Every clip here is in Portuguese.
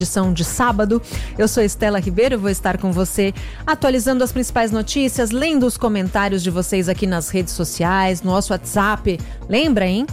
Edição de sábado. Eu sou Estela Ribeiro, vou estar com você atualizando as principais notícias, lendo os comentários de vocês aqui nas redes sociais, no nosso WhatsApp. Lembra, hein?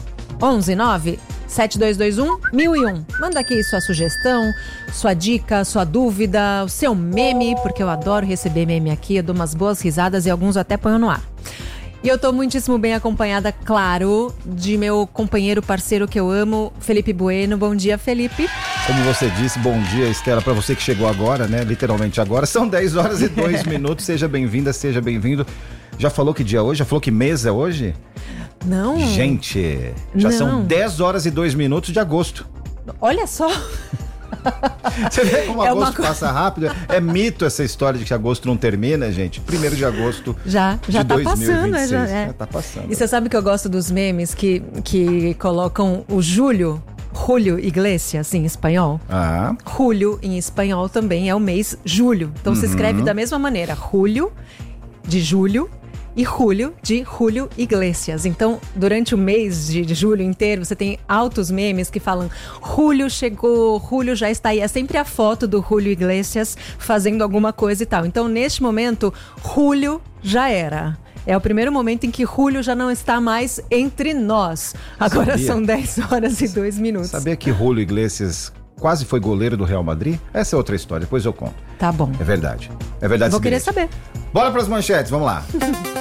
119-7221-1001. Manda aqui sua sugestão, sua dica, sua dúvida, o seu meme, porque eu adoro receber meme aqui, eu dou umas boas risadas e alguns até ponho no ar. E eu tô muitíssimo bem acompanhada, claro, de meu companheiro, parceiro que eu amo, Felipe Bueno. Bom dia, Felipe. Como você disse, bom dia, Estela, para você que chegou agora, né? Literalmente agora. São 10 horas e 2 minutos. Seja bem-vinda, seja bem-vindo. Já falou que dia é hoje? Já falou que mês é hoje? Não. Gente, já são 10 horas e 2 minutos de agosto. Olha só. Você vê como agosto passa rápido? É mito essa história de que agosto não termina, gente. 1º de agosto já de tá 2026. Passando, Já tá passando. E você sabe que eu gosto dos memes que colocam o Julio Iglesias em espanhol? Ah. Julio em espanhol também é o mês julho. Então se escreve da mesma maneira. Julio de julho e Julio de Julio Iglesias. Então, durante o mês de julho inteiro, você tem altos memes que falam Julio chegou, Julio já está aí. É sempre a foto do Julio Iglesias fazendo alguma coisa e tal. Então, neste momento, Julio já era. É o primeiro momento em que Julio já não está mais entre nós. Agora são 10 horas e 2 minutos. Sabia que Julio Iglesias quase foi goleiro do Real Madrid? Essa é outra história, depois eu conto. Tá bom. É verdade. É verdade. Vou querer saber. Bora para as manchetes, vamos lá.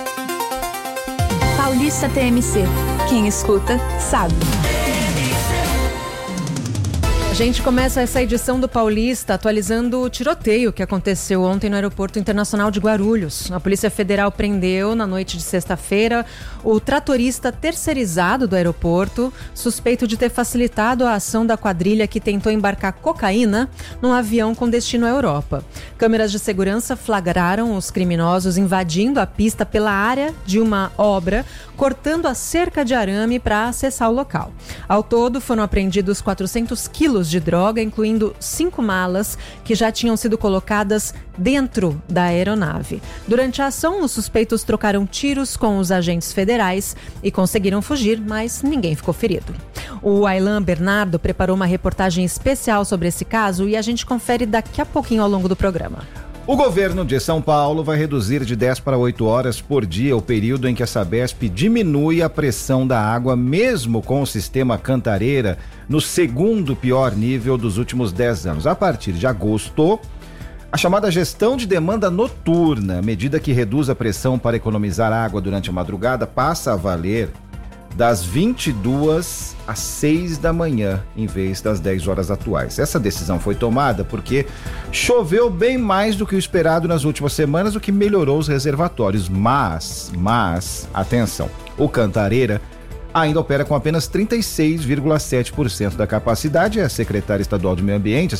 Paulista TMC. Quem escuta, sabe. A gente começa essa edição do Paulista atualizando o tiroteio que aconteceu ontem no Aeroporto Internacional de Guarulhos. A Polícia Federal prendeu, na noite de sexta-feira, o tratorista terceirizado do aeroporto, suspeito de ter facilitado a ação da quadrilha que tentou embarcar cocaína num avião com destino à Europa. Câmeras de segurança flagraram os criminosos invadindo a pista pela área de uma obra, cortando a cerca de arame para acessar o local. Ao todo, foram apreendidos 400 quilos de droga, incluindo 5 malas que já tinham sido colocadas dentro da aeronave. Durante a ação, os suspeitos trocaram tiros com os agentes federais e conseguiram fugir, mas ninguém ficou ferido. O Aylan Bernardo preparou uma reportagem especial sobre esse caso e a gente confere daqui a pouquinho ao longo do programa. O governo de São Paulo vai reduzir de 10 para 8 horas por dia o período em que a Sabesp diminui a pressão da água, mesmo com o sistema Cantareira no segundo pior nível dos últimos 10 anos. A partir de agosto, a chamada gestão de demanda noturna, medida que reduz a pressão para economizar água durante a madrugada, passa a valer das 22 às 6 da manhã, em vez das 10 horas atuais. Essa decisão foi tomada porque choveu bem mais do que o esperado nas últimas semanas, o que melhorou os reservatórios. Mas, atenção, o Cantareira ainda opera com apenas 36,7% da capacidade. A Secretaria Estadual de Meio Ambiente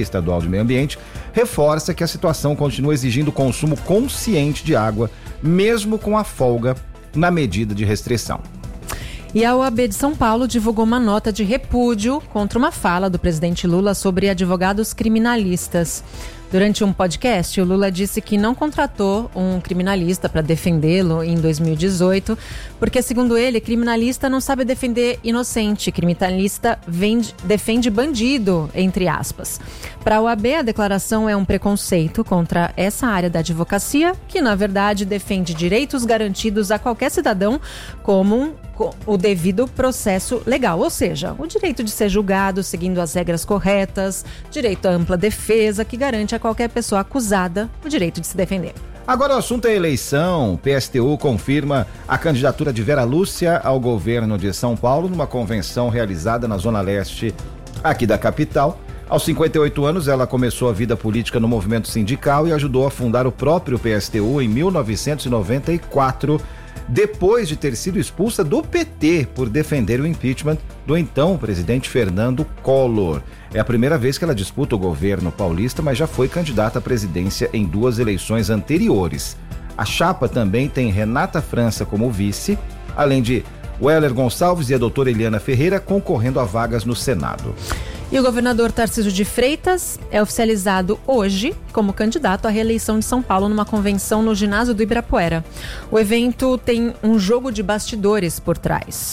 reforça que a situação continua exigindo consumo consciente de água, mesmo com a folga na medida de restrição. E a OAB de São Paulo divulgou uma nota de repúdio contra uma fala do presidente Lula sobre advogados criminalistas. Durante um podcast, o Lula disse que não contratou um criminalista para defendê-lo em 2018, porque, segundo ele, criminalista não sabe defender inocente, criminalista defende bandido, entre aspas. Para a OAB, a declaração é um preconceito contra essa área da advocacia, que, na verdade, defende direitos garantidos a qualquer cidadão, como o devido processo legal, ou seja, o direito de ser julgado seguindo as regras corretas, direito à ampla defesa, que garante a qualquer pessoa acusada o direito de se defender. Agora o assunto é eleição. PSTU confirma a candidatura de Vera Lúcia ao governo de São Paulo numa convenção realizada na Zona Leste aqui da capital. Aos 58 anos, ela começou a vida política no movimento sindical e ajudou a fundar o próprio PSTU em 1994, depois de ter sido expulsa do PT por defender o impeachment do então presidente Fernando Collor. É a primeira vez que ela disputa o governo paulista, mas já foi candidata à presidência em 2 eleições anteriores. A chapa também tem Renata França como vice, além de Weller Gonçalves e a doutora Eliana Ferreira concorrendo a vagas no Senado. E o governador Tarcísio de Freitas é oficializado hoje como candidato à reeleição de São Paulo numa convenção no ginásio do Ibirapuera. O evento tem um jogo de bastidores por trás.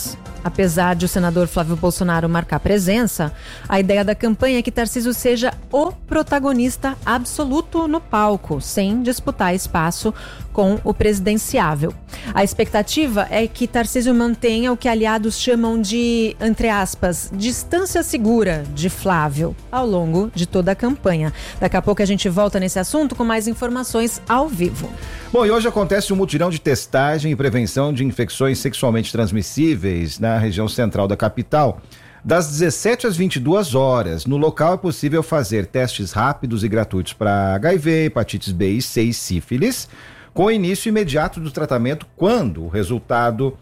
Apesar de o senador Flávio Bolsonaro marcar presença, a ideia da campanha é que Tarcísio seja o protagonista absoluto no palco, sem disputar espaço com o presidenciável. A expectativa é que Tarcísio mantenha o que aliados chamam de, entre aspas, distância segura de Flávio ao longo de toda a campanha. Daqui a pouco a gente volta nesse assunto com mais informações ao vivo. Bom, e hoje acontece um mutirão de testagem e prevenção de infecções sexualmente transmissíveis na região central da capital. Das 17 às 22 horas, no local é possível fazer testes rápidos e gratuitos para HIV, hepatites B e C e sífilis, com início imediato do tratamento quando o resultado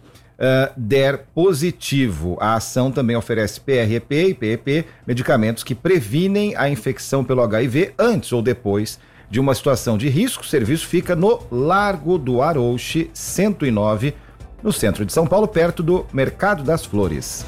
der positivo. A ação também oferece PrEP e PEP, medicamentos que previnem a infecção pelo HIV antes ou depois de uma situação de risco. O serviço fica no Largo do Arouche, 109, no centro de São Paulo, perto do Mercado das Flores.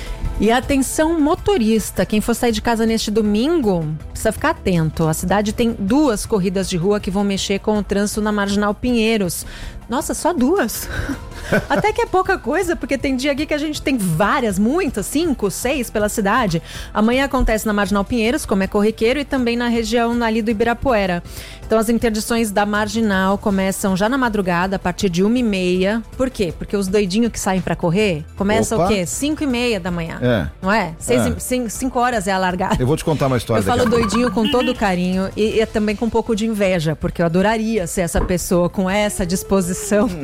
E atenção motorista, quem for sair de casa neste domingo, precisa ficar atento. A cidade tem 2 corridas de rua que vão mexer com o trânsito na Marginal Pinheiros. Nossa, só 2? Até que é pouca coisa, porque tem dia aqui que a gente tem várias, muitas, 5, 6 pela cidade. Amanhã acontece na Marginal Pinheiros, como é corriqueiro, e também na região ali do Ibirapuera. Então as interdições da Marginal começam já na madrugada, a partir de 1h30. Por quê? Porque os doidinhos que saem pra correr começam o quê? 5h30 da manhã. Não é? 5 horas é a largada. Eu vou te contar uma história. Eu falo doidinho com todo carinho e também com um pouco de inveja, porque eu adoraria ser essa pessoa com essa disposição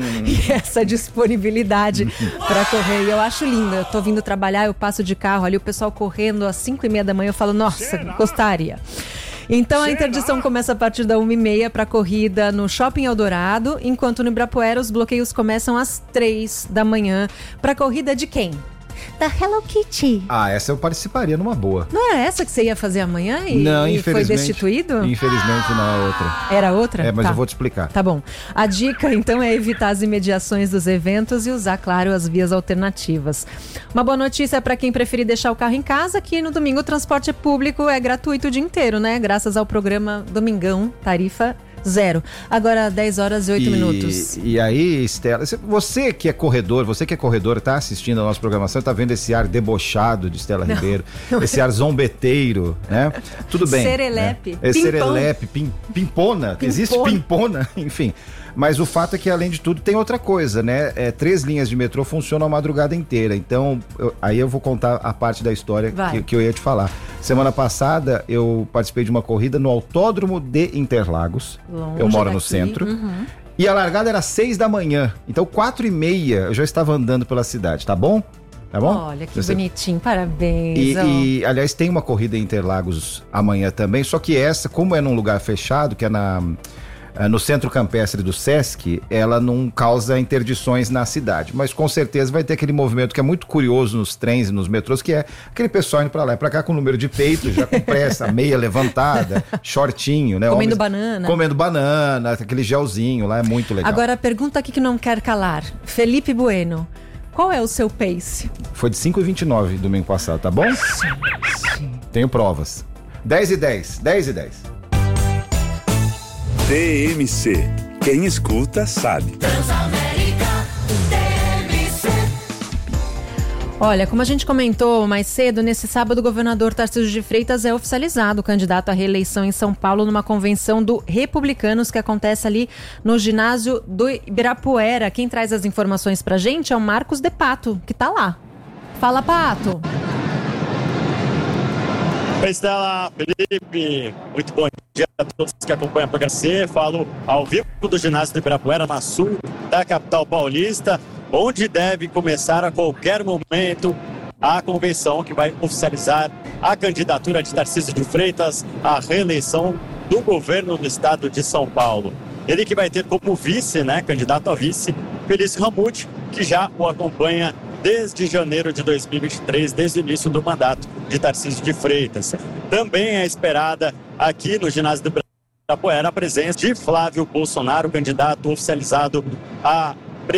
e essa disponibilidade para correr. E eu acho lindo. Eu tô vindo trabalhar, eu passo de carro ali, o pessoal correndo às 5h30 da manhã, eu falo, nossa, gostaria. Então a interdição começa a partir da 1h30 para a corrida no Shopping Eldorado, enquanto no Ibirapuera os bloqueios começam às 3 da manhã para a corrida de quem? Da Hello Kitty. Ah, essa eu participaria numa boa. Não era essa que você ia fazer amanhã e, não, e foi destituído? Infelizmente não, é outra. Era outra? É, mas tá. Eu vou te explicar. Tá bom. A dica, então, é evitar as imediações dos eventos e usar, claro, as vias alternativas. Uma boa notícia para quem preferir deixar o carro em casa, que no domingo o transporte público é gratuito o dia inteiro, né? Graças ao programa Domingão, tarifa 0. Agora 10 horas e 8 minutos. E aí, Estela, você que é corredora, tá assistindo a nossa programação, tá vendo esse ar debochado de Estela Ribeiro, esse ar zombeteiro, né? Tudo bem. Serelepe. Né? Serelepe, pimpona, existe pimpona, enfim. Mas o fato é que, além de tudo, tem outra coisa, né? 3 linhas de metrô funcionam a madrugada inteira. Então, aí eu vou contar a parte da história que eu ia te falar. Semana passada, eu participei de uma corrida no Autódromo de Interlagos. Longe eu moro daqui. no centro. E a largada era 6 da manhã. Então, 4h30 eu já estava andando pela cidade, tá bom? Tá bom? Olha que bonitinho, parabéns. E, aliás, tem uma corrida em Interlagos amanhã também, só que essa, como é num lugar fechado, que é no Centro Campestre do Sesc, ela não causa interdições na cidade, mas com certeza vai ter aquele movimento que é muito curioso nos trens e nos metrôs, que é aquele pessoal indo pra lá e pra cá com o número de peito, já com pressa, meia levantada, shortinho, né? Comendo banana, aquele gelzinho lá, é muito legal. Agora a pergunta aqui que não quer calar, Felipe Bueno, qual é o seu pace? Foi de 5h29 domingo passado, tá bom? Tenho provas. 10h10. TMC. Quem escuta sabe. Olha, como a gente comentou mais cedo, nesse sábado o governador Tarcísio de Freitas é oficializado candidato à reeleição em São Paulo numa convenção do Republicanos que acontece ali no ginásio do Ibirapuera. Quem traz as informações pra gente é o Marcos de Pato, que tá lá. Fala, Pato! Oi, Estela, Felipe, muito bom dia a todos que acompanham a programa C. Falo ao vivo do ginásio do Ibirapuera, na sul da capital paulista, onde deve começar a qualquer momento a convenção que vai oficializar a candidatura de Tarcísio de Freitas à reeleição do governo do estado de São Paulo. Ele que vai ter como vice, candidato a vice, Felício Ramute, que já o acompanha desde janeiro de 2023, desde o início do mandato de Tarcísio de Freitas. Também é esperada aqui no ginásio do Ibirapuera a presença de Flávio Bolsonaro, candidato oficializado à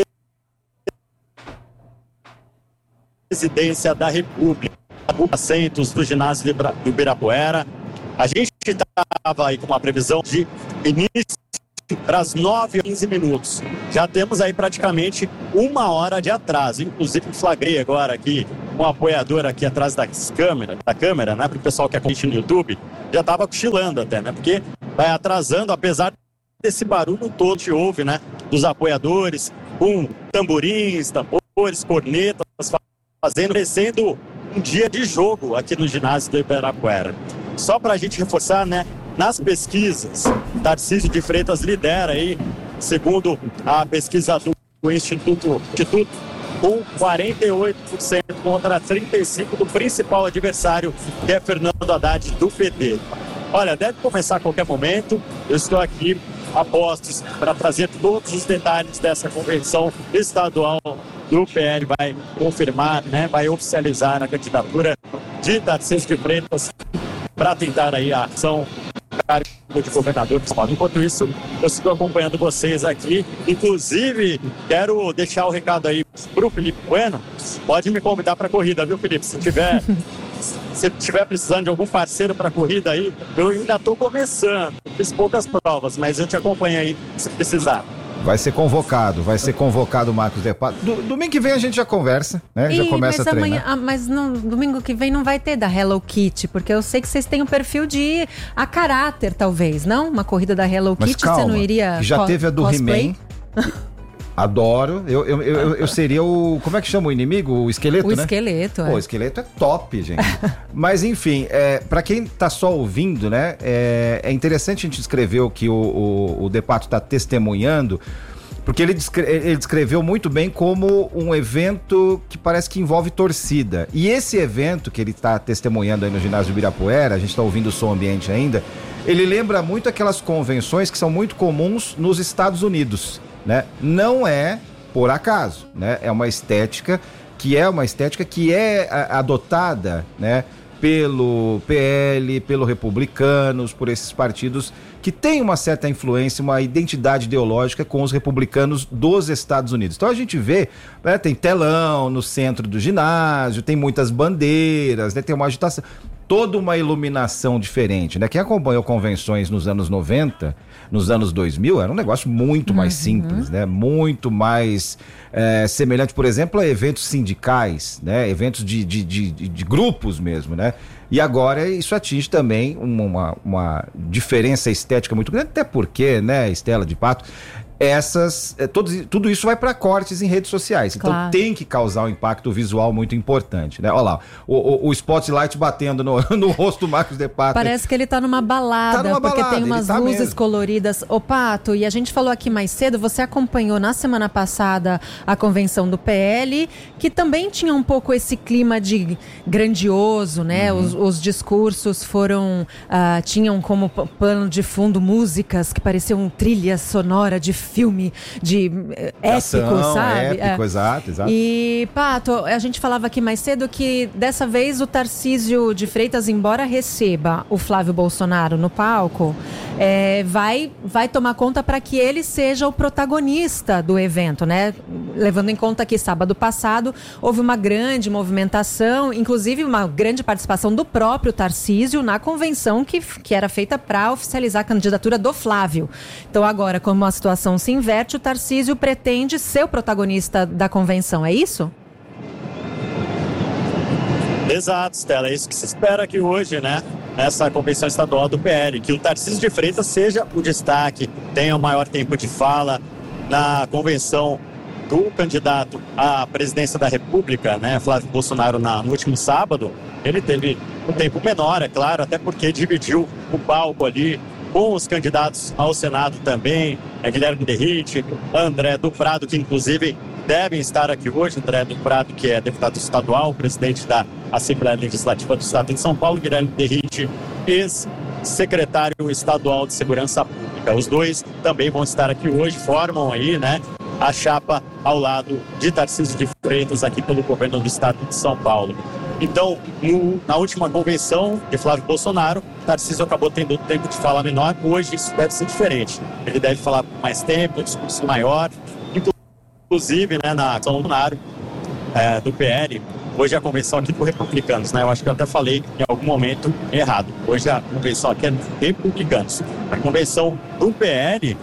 presidência da República. Assentos do ginásio do Ibirapuera. A gente estava aí com uma previsão de início para as 9h15. Já temos aí praticamente 1 hora de atraso. Inclusive, flagrei agora aqui um apoiador aqui atrás da câmera, né? Para o pessoal que acompanha no YouTube, já estava cochilando até, né? Porque vai atrasando, apesar desse barulho todo que houve, né? Dos apoiadores, com tamborins, tambores, cornetas, descendo um dia de jogo aqui no ginásio do Ibirapuera. Só para a gente reforçar, né? Nas pesquisas, Tarcísio de Freitas lidera aí, segundo a pesquisa do Instituto, com 48% contra 35% do principal adversário, que é Fernando Haddad, do PT. Olha, deve começar a qualquer momento. Eu estou aqui a postos para trazer todos os detalhes dessa convenção estadual do PL. Vai confirmar, né, vai oficializar a candidatura de Tarcísio de Freitas para tentar aí a ação de governador de São Paulo. Enquanto isso, eu estou acompanhando vocês aqui. Inclusive, quero deixar o recado aí para o Felipe Bueno. Pode me convidar para a corrida, viu, Felipe? Se tiver precisando de algum parceiro para a corrida aí, eu ainda estou começando. Fiz poucas provas, mas eu te acompanho aí se precisar. Vai ser convocado o Marcos De Pato. Domingo que vem a gente já conversa, né? Já começa a treinar. Mas no domingo que vem não vai ter da Hello Kitty, porque eu sei que vocês têm um perfil de a caráter, talvez, não? Uma corrida da Hello Kitty, você não iria já teve a do He-Man. Adoro. Eu seria o... Como é que chama o inimigo? O esqueleto, né? O esqueleto, Pô, o esqueleto é top, gente. Mas, enfim, pra quem tá só ouvindo, né? É interessante a gente escrever o que o De Pato tá testemunhando, porque ele descreveu muito bem como um evento que parece que envolve torcida. E esse evento que ele tá testemunhando aí no ginásio do Ibirapuera, a gente tá ouvindo o som ambiente ainda, ele lembra muito aquelas convenções que são muito comuns nos Estados Unidos, né? Não é por acaso, né? É uma estética que é adotada, né, pelo PL, pelo Republicanos, por esses partidos que têm uma certa influência, uma identidade ideológica com os republicanos dos Estados Unidos. Então a gente vê, né, tem telão no centro do ginásio, tem muitas bandeiras, né, tem uma agitação, toda uma iluminação diferente, né? Quem acompanhou convenções nos anos 90, nos anos 2000, era um negócio muito mais simples, né? Muito mais semelhante, por exemplo, a eventos sindicais, né? Eventos de grupos mesmo, né? E agora isso atinge também uma diferença estética muito grande, até porque, né, Estela de Pato, tudo isso vai para cortes em redes sociais. Então tem que causar um impacto visual muito importante, né? Olha lá, o spotlight batendo no rosto do Marcos De Pato. Parece que ele tá numa balada, porque tem umas luzes mesmo coloridas. Ô Pato, e a gente falou aqui mais cedo, você acompanhou na semana passada a convenção do PL, que também tinha um pouco esse clima de grandioso, né? Os discursos tinham como pano de fundo músicas que pareciam trilha sonora de filme de épico, sabe? Épico, exato. E, Pato, a gente falava aqui mais cedo que dessa vez o Tarcísio de Freitas, embora receba o Flávio Bolsonaro no palco, vai tomar conta para que ele seja o protagonista do evento, né? Levando em conta que sábado passado houve uma grande movimentação, inclusive uma grande participação do próprio Tarcísio na convenção que era feita para oficializar a candidatura do Flávio. Então agora, como a situação se inverte, o Tarcísio pretende ser o protagonista da convenção, é isso? Exato, Stella, é isso que se espera aqui hoje, né? Nessa convenção estadual do PL, que o Tarcísio de Freitas seja o destaque, tenha o maior tempo de fala na convenção do candidato à presidência da República, né, Flávio Bolsonaro, no último sábado. Ele teve um tempo menor, é claro, até porque dividiu o palco ali com os candidatos ao Senado também, Guilherme Derrite, André do Prado, que inclusive devem estar aqui hoje. André do Prado, que é deputado estadual, presidente da Assembleia Legislativa do Estado de São Paulo, Guilherme Derrite, ex-secretário estadual de Segurança Pública. Os dois também vão estar aqui hoje, formam aí, né, a chapa ao lado de Tarcísio de Freitas aqui pelo governo do Estado de São Paulo. Então, na última convenção de Flávio Bolsonaro, Tarcísio acabou tendo tempo de fala menor. Hoje isso deve ser diferente. Ele deve falar com mais tempo, um discurso maior. Inclusive, né, na ação Bolsonaro do PL, hoje a convenção aqui por republicanos, né? Eu acho que eu até falei em algum momento errado. Hoje a convenção aqui é republicanos. A convenção do PL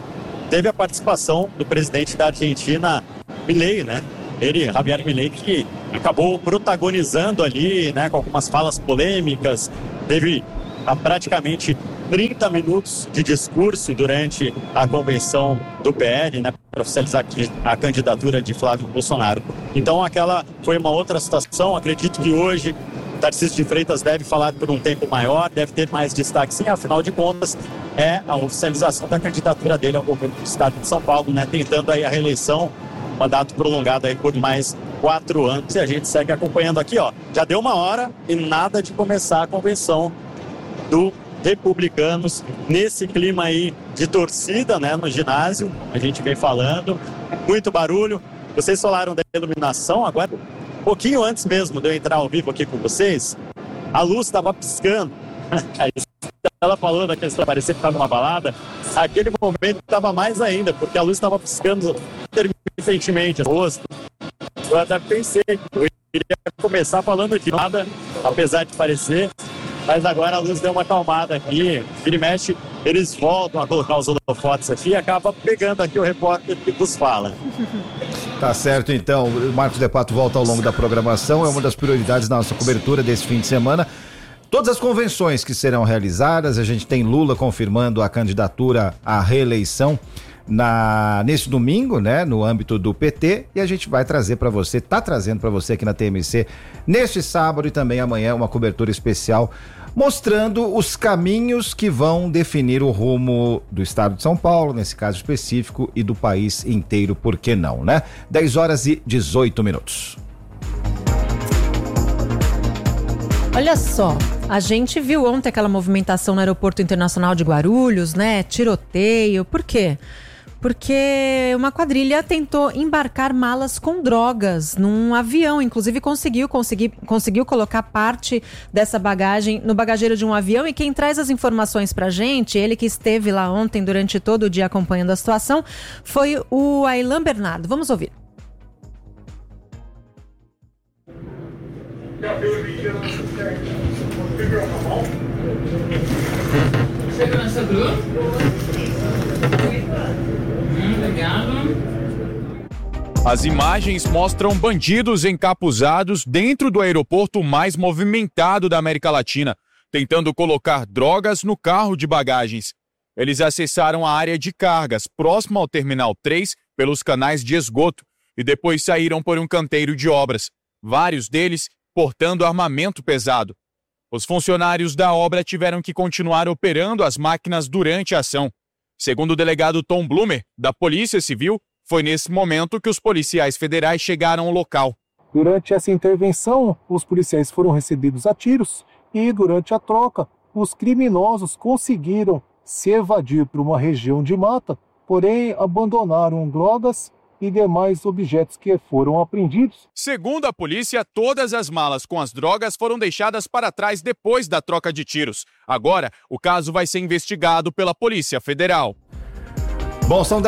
teve a participação do presidente da Argentina, Milei, né? Javier Milei, que acabou protagonizando ali, né, com algumas falas polêmicas, teve praticamente 30 minutos de discurso durante a convenção do PL, né, para oficializar a candidatura de Flávio Bolsonaro. Então aquela foi uma outra situação. Acredito que hoje Tarcísio de Freitas deve falar por um tempo maior, deve ter mais destaque, sim, afinal de contas é a oficialização da candidatura dele ao governo do estado de São Paulo, né, tentando aí a reeleição, mandato prolongado aí por mais 4 anos, e a gente segue acompanhando aqui, ó. Já deu 1h e nada de começar a convenção do Republicanos, nesse clima aí de torcida, né, no ginásio, a gente vem falando, muito barulho. Vocês falaram da iluminação, agora, um pouquinho antes mesmo de eu entrar ao vivo aqui com vocês, a luz estava piscando. Ela falou da questão, parecia que estava numa balada, aquele momento estava mais ainda, porque a luz estava piscando intermitentemente no rosto. Eu até pensei que eu iria começar falando de nada, apesar de parecer, mas agora a luz deu uma acalmada aqui, vira e mexe, eles voltam a colocar os holofotes aqui e acaba pegando aqui o repórter que nos fala. Tá certo, então, o Marcos De Pato volta ao longo da programação, é uma das prioridades da nossa cobertura desse fim de semana. Todas as convenções que serão realizadas, a gente tem Lula confirmando a candidatura à reeleição nesse domingo, né, no âmbito do PT, e a gente vai trazer para você, tá trazendo para você aqui na TMC, neste sábado e também amanhã, uma cobertura especial mostrando os caminhos que vão definir o rumo do estado de São Paulo, nesse caso específico, e do país inteiro, por que não, né? 10h18. Olha só, a gente viu ontem aquela movimentação no Aeroporto Internacional de Guarulhos, né? Tiroteio, por quê? Porque uma quadrilha tentou embarcar malas com drogas num avião, inclusive conseguiu colocar parte dessa bagagem no bagageiro de um avião, e quem traz as informações pra gente, ele que esteve lá ontem durante todo o dia acompanhando a situação, foi o Aylan Bernardo. Vamos ouvir. Segurança do... As imagens mostram bandidos encapuzados dentro do aeroporto mais movimentado da América Latina, tentando colocar drogas no carro de bagagens. Eles acessaram a área de cargas, próxima ao Terminal 3, pelos canais de esgoto, e depois saíram por um canteiro de obras, vários deles portando armamento pesado. Os funcionários da obra tiveram que continuar operando as máquinas durante a ação. Segundo o delegado Tom Blumer, da Polícia Civil, foi nesse momento que os policiais federais chegaram ao local. Durante essa intervenção, os policiais foram recebidos a tiros e, durante a troca, os criminosos conseguiram se evadir para uma região de mata, porém abandonaram drogas e demais objetos que foram apreendidos. Segundo a polícia, todas as malas com as drogas foram deixadas para trás depois da troca de tiros. Agora, o caso vai ser investigado pela Polícia Federal. Bom, são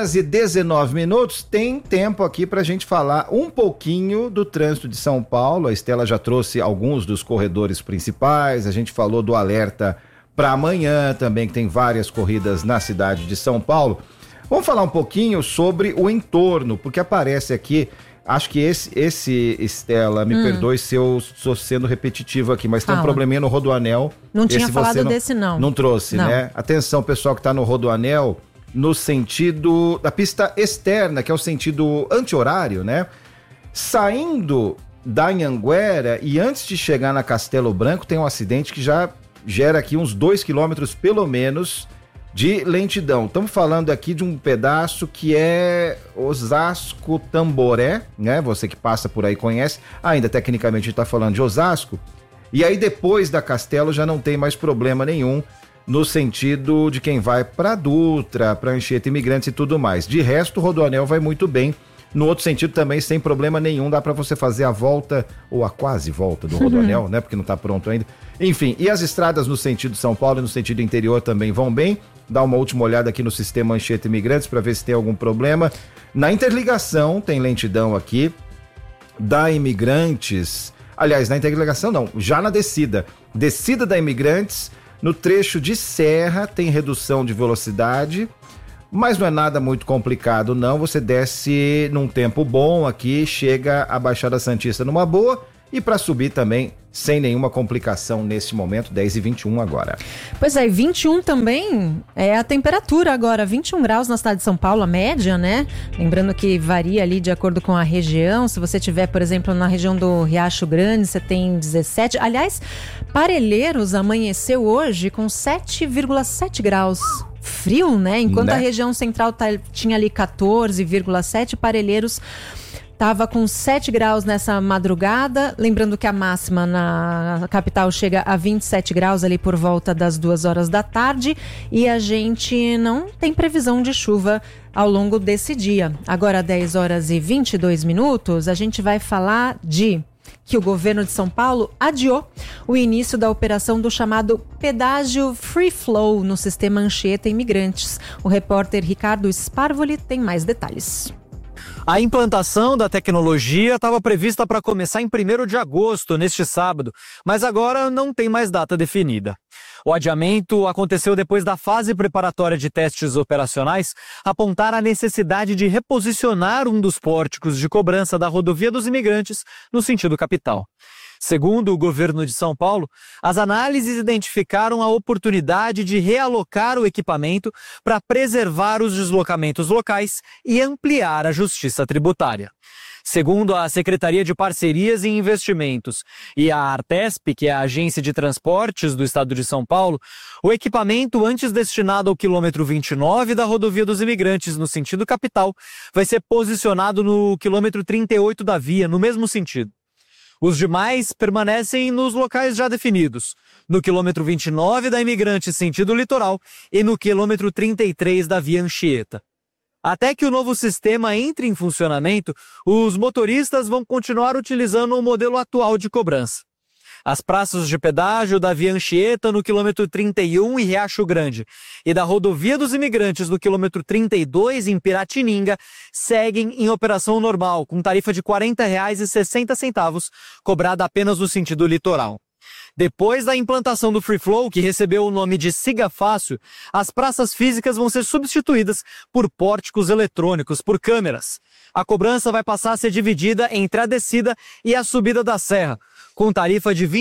10h19. Tem tempo aqui pra gente falar um pouquinho do trânsito de São Paulo. A Estela já trouxe alguns dos corredores principais, a gente falou do alerta para amanhã também, que tem várias corridas na cidade de São Paulo. Vamos falar um pouquinho sobre o entorno, porque aparece aqui, acho que esse Estela, me perdoe se eu estou sendo repetitivo aqui, mas tem um probleminha no Rodoanel. Não tinha falado desse, não. Não trouxe, não, né? Atenção, pessoal que está no Rodoanel, no sentido da pista externa, que é o sentido anti-horário, né? Saindo da Anhanguera e antes de chegar na Castelo Branco, tem um acidente que já gera aqui uns 2 quilômetros, pelo menos, de lentidão. Estamos falando aqui de um pedaço que é Osasco-Tamboré, né? Você que passa por aí conhece. Ainda tecnicamente está falando de Osasco. E aí depois da Castelo já não tem mais problema nenhum no sentido de quem vai para Dutra, para Anchieta Imigrantes e tudo mais. De resto, o Rodoanel vai muito bem. No outro sentido também, sem problema nenhum, dá para você fazer a volta, ou a quase volta do Rodoanel, né? Porque não está pronto ainda. Enfim, e as estradas no sentido São Paulo e no sentido interior também vão bem. Dá uma última olhada aqui no sistema Anchieta Imigrantes para ver se tem algum problema. Na interligação tem lentidão aqui, da Imigrantes, aliás, na interligação não, já na descida da Imigrantes, no trecho de Serra tem redução de velocidade, Mas não é nada muito complicado não, você desce num tempo bom aqui, chega a Baixada Santista numa boa e para subir também sem nenhuma complicação nesse momento, 10h21 agora. Pois é, 21 também é a temperatura agora, 21 graus na cidade de São Paulo, a média, né? Lembrando que varia ali de acordo com a região, se você tiver, por exemplo, na região do Riacho Grande, você tem 17. Aliás, Parelheiros amanheceu hoje com 7,7 graus. Frio, né? Enquanto a região central tinha ali 14,7, Parelheiros estava com 7 graus nessa madrugada. Lembrando que a máxima na capital chega a 27 graus ali por volta das 2 horas da tarde. E a gente não tem previsão de chuva ao longo desse dia. Agora, 10 horas e 22 minutos, a gente vai falar que o governo de São Paulo adiou o início da operação do chamado pedágio Free Flow no sistema Anchieta Imigrantes. O repórter Ricardo Sparvoli tem mais detalhes. A implantação da tecnologia estava prevista para começar em 1º de agosto, neste sábado, mas agora não tem mais data definida. O adiamento aconteceu depois da fase preparatória de testes operacionais apontar a necessidade de reposicionar um dos pórticos de cobrança da Rodovia dos Imigrantes no sentido capital. Segundo o governo de São Paulo, as análises identificaram a oportunidade de realocar o equipamento para preservar os deslocamentos locais e ampliar a justiça tributária. Segundo a Secretaria de Parcerias e Investimentos e a Artesp, que é a agência de transportes do estado de São Paulo, o equipamento antes destinado ao quilômetro 29 da Rodovia dos Imigrantes no sentido capital vai ser posicionado no quilômetro 38 da via, no mesmo sentido. Os demais permanecem nos locais já definidos, no quilômetro 29 da Imigrante sentido litoral e no quilômetro 33 da via Anchieta. Até que o novo sistema entre em funcionamento, os motoristas vão continuar utilizando o modelo atual de cobrança. As praças de pedágio da via Anchieta no quilômetro 31 em Riacho Grande e da Rodovia dos Imigrantes no quilômetro 32 em Piratininga seguem em operação normal, com tarifa de R$ 40,60, cobrada apenas no sentido litoral. Depois da implantação do Free Flow, que recebeu o nome de Siga Fácil, as praças físicas vão ser substituídas por pórticos eletrônicos, por câmeras. A cobrança vai passar a ser dividida entre a descida e a subida da serra, com tarifa de R$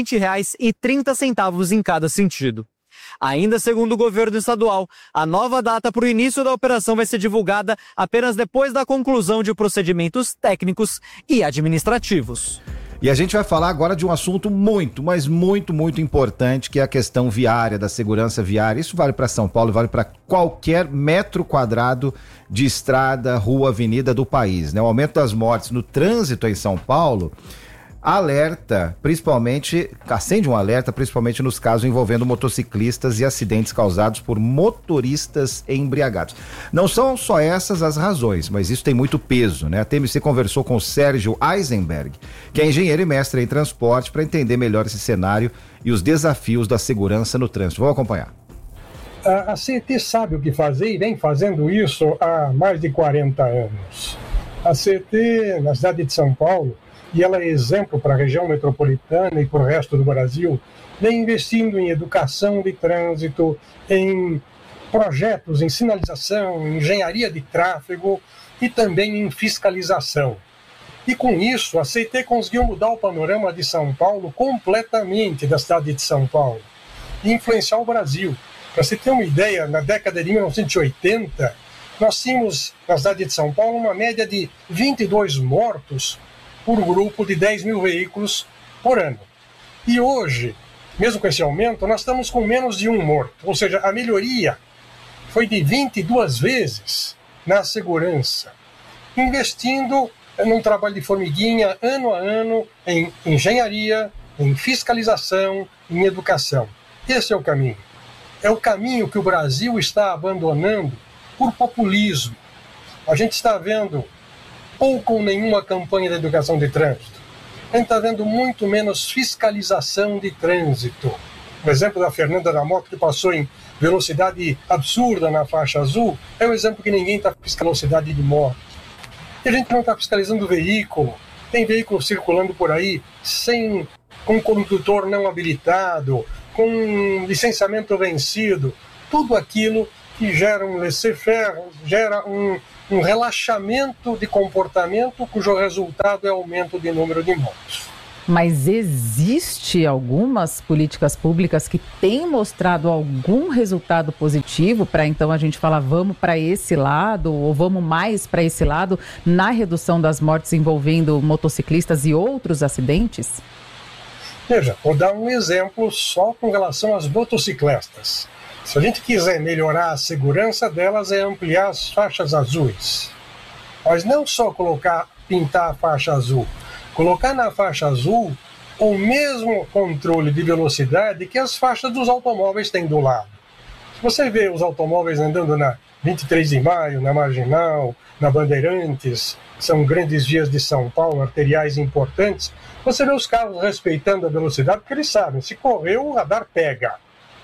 20,30 em cada sentido. Ainda segundo o governo estadual, a nova data para o início da operação vai ser divulgada apenas depois da conclusão de procedimentos técnicos e administrativos. E a gente vai falar agora de um assunto muito, mas muito, muito importante, que é a questão viária, da segurança viária. Isso vale para São Paulo, vale para qualquer metro quadrado de estrada, rua, avenida do país, né? O aumento das mortes no trânsito em São Paulo alerta, principalmente, acende um alerta, principalmente nos casos envolvendo motociclistas e acidentes causados por motoristas embriagados. Não são só essas as razões, mas isso tem muito peso, né? A TMC conversou com o Sérgio Eisenberg, que é engenheiro e mestre em transporte, para entender melhor esse cenário e os desafios da segurança no trânsito. Vamos acompanhar. A CET sabe o que fazer e vem fazendo isso há mais de 40 anos. A CET, na cidade de São Paulo, e ela é exemplo para a região metropolitana e para o resto do Brasil, vem investindo em educação de trânsito, em projetos, em sinalização, em engenharia de tráfego e também em fiscalização. E com isso, a CET conseguiu mudar o panorama de São Paulo completamente, da cidade de São Paulo, e influenciar o Brasil. Para você ter uma ideia, na década de 1980, nós tínhamos na cidade de São Paulo uma média de 22 mortos por grupo de 10 mil veículos por ano. E hoje, mesmo com esse aumento, nós estamos com menos de um morto. Ou seja, a melhoria foi de 22 vezes na segurança, investindo num trabalho de formiguinha, ano a ano, em engenharia, em fiscalização, em educação. Esse é o caminho. É o caminho que o Brasil está abandonando por populismo. A gente está vendo pouco ou nenhuma campanha de educação de trânsito. A gente está vendo muito menos fiscalização de trânsito. O exemplo da Fernanda da Moto, que passou em velocidade absurda na faixa azul, é um exemplo que ninguém está fiscalizando velocidade de moto. E a gente não está fiscalizando o veículo. Tem veículo circulando por aí com condutor não habilitado, com licenciamento vencido. Tudo aquilo que gera um laissez-faire, gera um relaxamento de comportamento cujo resultado é aumento de número de mortos. Mas existe algumas políticas públicas que têm mostrado algum resultado positivo para então a gente falar vamos para esse lado ou vamos mais para esse lado na redução das mortes envolvendo motociclistas e outros acidentes? Veja, vou dar um exemplo só com relação às motocicletas. Se a gente quiser melhorar a segurança delas, é ampliar as faixas azuis. Mas não só pintar a faixa azul, colocar na faixa azul o mesmo controle de velocidade que as faixas dos automóveis têm do lado. Se você vê os automóveis andando na 23 de Maio, na Marginal, na Bandeirantes, que são grandes vias de São Paulo, arteriais importantes, você vê os carros respeitando a velocidade, porque eles sabem, se correr o radar pega.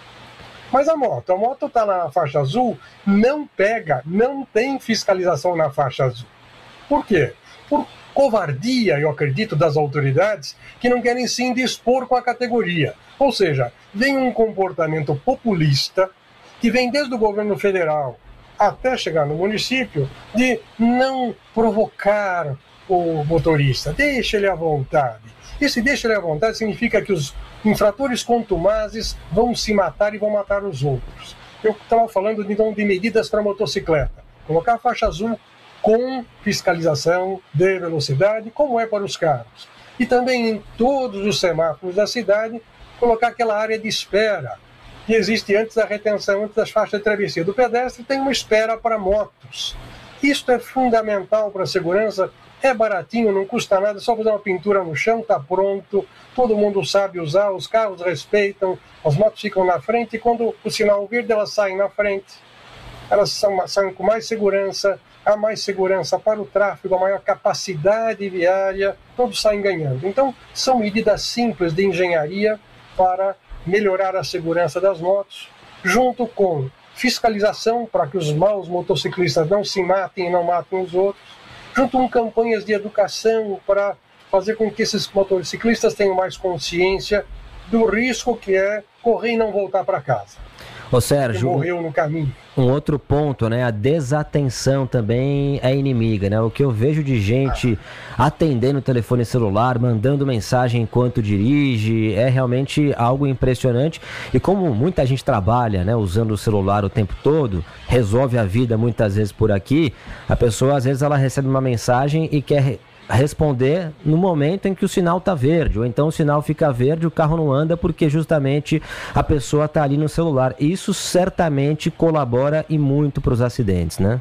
Mas a moto está na faixa azul, não pega, não tem fiscalização na faixa azul. Por quê? Por covardia, eu acredito, das autoridades que não querem se indispor com a categoria. Ou seja, vem um comportamento populista que vem desde o governo federal até chegar no município de não provocar o motorista, deixa ele à vontade. E se deixa ele à vontade significa que os infratores contumazes vão se matar e vão matar os outros. Eu estava falando de medidas para motocicleta. Colocar a faixa azul com fiscalização de velocidade, como é para os carros. E também em todos os semáforos da cidade, colocar aquela área de espera que existe antes da retenção, antes das faixas de travessia do pedestre, tem uma espera para motos. Isto é fundamental para a segurança, é baratinho, não custa nada, é só fazer uma pintura no chão, está pronto, todo mundo sabe usar, os carros respeitam, as motos ficam na frente e quando o sinal verde elas saem na frente. Elas saem com mais segurança, há mais segurança para o tráfego, a maior capacidade viária, todos saem ganhando. Então, são medidas simples de engenharia para melhorar a segurança das motos, junto com fiscalização para que os maus motociclistas não se matem e não matem os outros, junto com campanhas de educação para fazer com que esses motociclistas tenham mais consciência do risco que é correr e não voltar para casa. Ô Sérgio, morreu no caminho. Um outro ponto, né? A desatenção também é inimiga, né? O que eu vejo de gente atendendo o telefone celular, mandando mensagem enquanto dirige, é realmente algo impressionante. E como muita gente trabalha, né, usando o celular o tempo todo, resolve a vida muitas vezes por aqui, a pessoa às vezes ela recebe uma mensagem e quer responder no momento em que o sinal está verde, ou então o sinal fica verde, o carro não anda porque justamente a pessoa está ali no celular. Isso certamente colabora e muito para os acidentes, né?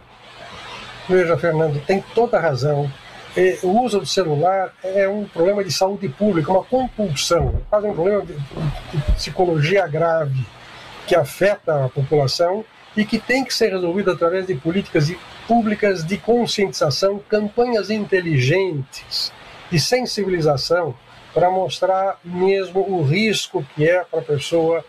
Veja, Fernando, tem toda a razão. O uso do celular é um problema de saúde pública, uma compulsão, quase um problema de psicologia grave que afeta a população e que tem que ser resolvido através de políticas públicas de conscientização, campanhas inteligentes de sensibilização para mostrar mesmo o risco que é para a pessoa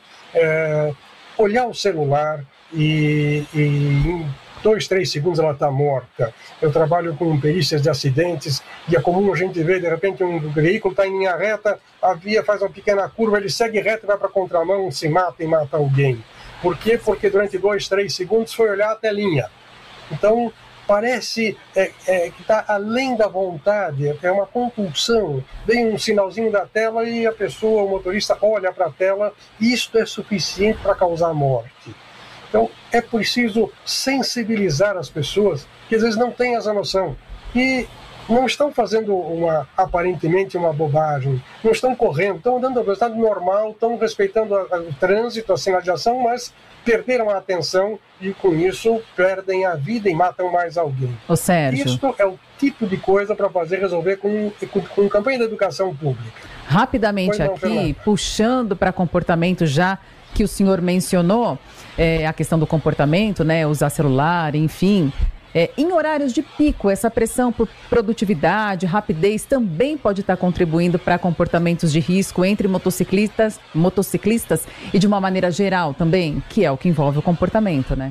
olhar o celular e em 2, 3 segundos ela está morta. Eu trabalho com perícias de acidentes e é comum a gente ver, de repente, um veículo está em linha reta, a via faz uma pequena curva, ele segue reto e vai para a contramão, se mata e mata alguém. Por quê? Porque durante 2, 3 segundos foi olhar a telinha. Então, parece que está além da vontade, é uma compulsão. Vem um sinalzinho da tela e a pessoa, o motorista, olha para a tela, e isto é suficiente para causar morte. Então, é preciso sensibilizar as pessoas que às vezes não têm essa noção e não estão fazendo aparentemente uma bobagem, não estão correndo, estão andando a velocidade normal, estão respeitando o trânsito, a sinalização, mas perderam a atenção e com isso perdem a vida e matam mais alguém. Ô Sérgio, isto é o tipo de coisa para resolver com campanha de educação pública. Rapidamente aqui, puxando para comportamento já que o senhor mencionou, a questão do comportamento, né, usar celular, enfim. Em horários de pico, essa pressão por produtividade, rapidez também pode estar contribuindo para comportamentos de risco entre motociclistas e de uma maneira geral também, que é o que envolve o comportamento, né?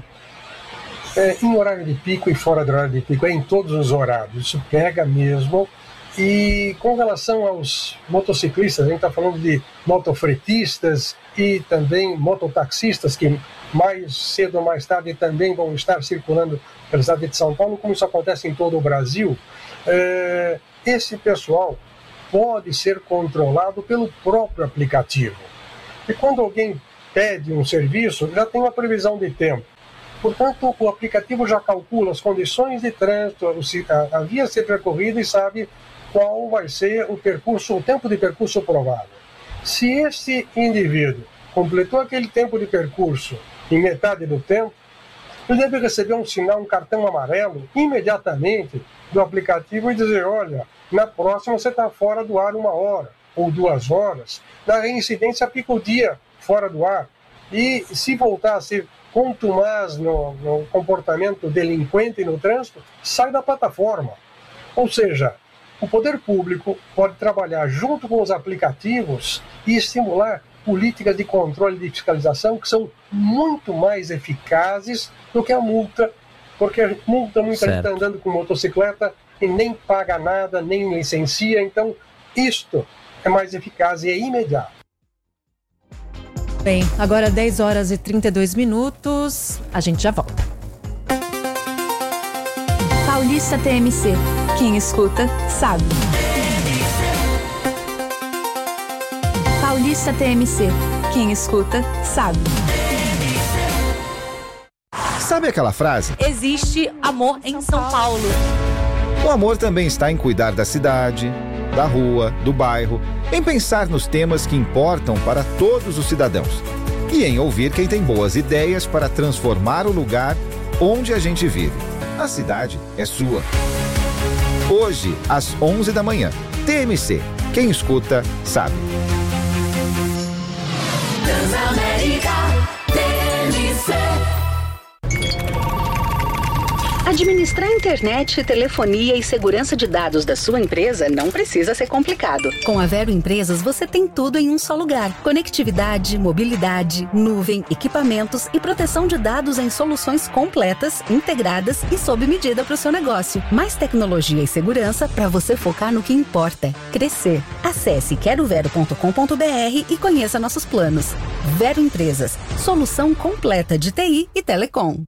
Em horário de pico e fora do horário de pico, em todos os horários, isso pega mesmo. E com relação aos motociclistas, a gente está falando de motofretistas e também mototaxistas que mais cedo ou mais tarde também vão estar circulando pela cidade de São Paulo, como isso acontece em todo o Brasil. Esse pessoal pode ser controlado pelo próprio aplicativo. E quando alguém pede um serviço, já tem uma previsão de tempo. Portanto, o aplicativo já calcula as condições de trânsito, a via a ser percorrida e sabe qual vai ser o tempo de percurso provável. Se esse indivíduo completou aquele tempo de percurso em metade do tempo, ele deve receber um sinal, um cartão amarelo, imediatamente do aplicativo e dizer, olha, na próxima você está fora do ar 1 hora ou 2 horas. Na reincidência fica o dia fora do ar. E se voltar a ser contumaz no comportamento delinquente no trânsito, sai da plataforma. Ou seja, o poder público pode trabalhar junto com os aplicativos e estimular políticas de controle e de fiscalização que são muito mais eficazes do que a multa, porque a multa muita gente está andando com motocicleta e nem paga nada, nem licencia, então isto é mais eficaz e é imediato. Bem, agora 10 horas e 32 minutos, a gente já volta. Paulista TMC. Quem escuta, sabe. Paulista TMC. Quem escuta, sabe. Sabe aquela frase? Existe amor em São Paulo. O amor também está em cuidar da cidade, da rua, do bairro, em pensar nos temas que importam para todos os cidadãos e em ouvir quem tem boas ideias para transformar o lugar onde a gente vive. A cidade é sua. Hoje, às 11 da manhã, TMC. Quem escuta, sabe. Transamérica, TMC. Administrar internet, telefonia e segurança de dados da sua empresa não precisa ser complicado. Com a Vero Empresas, você tem tudo em um só lugar. Conectividade, mobilidade, nuvem, equipamentos e proteção de dados em soluções completas, integradas e sob medida para o seu negócio. Mais tecnologia e segurança para você focar no que importa: crescer. Acesse querovero.com.br e conheça nossos planos. Vero Empresas, solução completa de TI e telecom.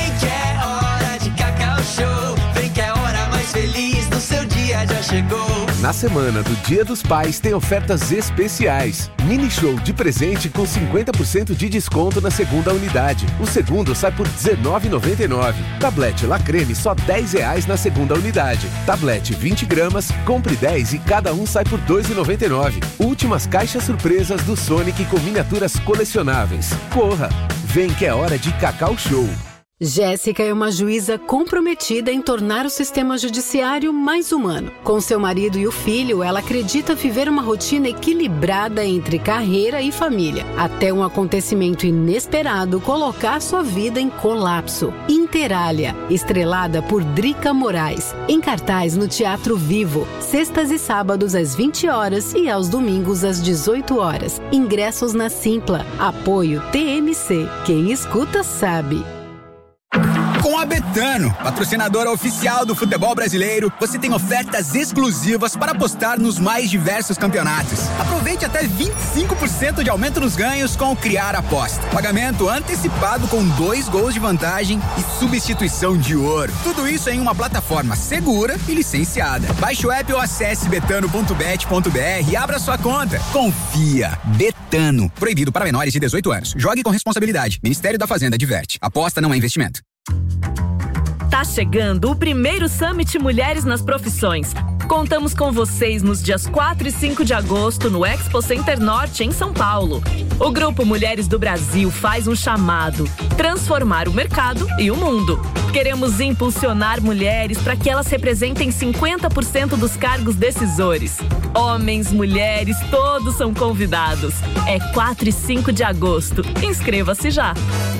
Vem que a hora mais feliz do seu dia já chegou. Na semana do Dia dos Pais tem ofertas especiais. Mini show de presente com 50% de desconto na segunda unidade. O segundo sai por R$19,99. Tablete La Creme só R$10 na segunda unidade. Tablete 20 gramas, compre 10 e cada um sai por R$2,99. Últimas caixas surpresas do Sonic com miniaturas colecionáveis. Corra! Vem que é hora de Cacau Show. Jéssica é uma juíza comprometida em tornar o sistema judiciário mais humano. Com seu marido e o filho, ela acredita viver uma rotina equilibrada entre carreira e família, até um acontecimento inesperado colocar sua vida em colapso. Interália, estrelada por Drica Moraes, em cartaz no Teatro Vivo, sextas e sábados às 20 horas e aos domingos às 18 horas. Ingressos na Simpla. Apoio TMC. Quem escuta sabe. Com a Betano, patrocinadora oficial do futebol brasileiro, você tem ofertas exclusivas para apostar nos mais diversos campeonatos. Aproveite até 25% de aumento nos ganhos com o Criar Aposta. Pagamento antecipado com 2 gols de vantagem e substituição de ouro. Tudo isso em uma plataforma segura e licenciada. Baixe o app ou acesse betano.bet.br e abra sua conta. Confia. Betano. Proibido para menores de 18 anos. Jogue com responsabilidade. Ministério da Fazenda adverte. Aposta não é investimento. Tá chegando o primeiro Summit Mulheres nas Profissões. Contamos com vocês nos dias 4 e 5 de agosto no Expo Center Norte, em São Paulo. O Grupo Mulheres do Brasil faz um chamado: transformar o mercado e o mundo. Queremos impulsionar mulheres para que elas representem 50% dos cargos decisores. Homens, mulheres, todos são convidados. É 4 e 5 de agosto. Inscreva-se já.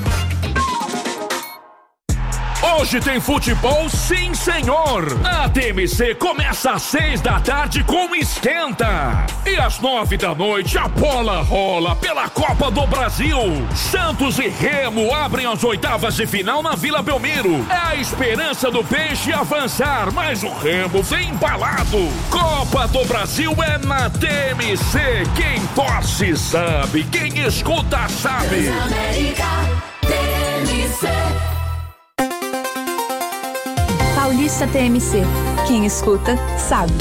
Hoje tem futebol, sim senhor! A TMC começa às 6 da tarde com Esquenta. E às 9 da noite a bola rola pela Copa do Brasil. Santos e Remo abrem as oitavas de final na Vila Belmiro. É a esperança do Peixe avançar, mas o Remo vem embalado. Copa do Brasil é na TMC. Quem torce sabe, quem escuta sabe. Transamérica, Paulista TMC. Quem escuta, sabe.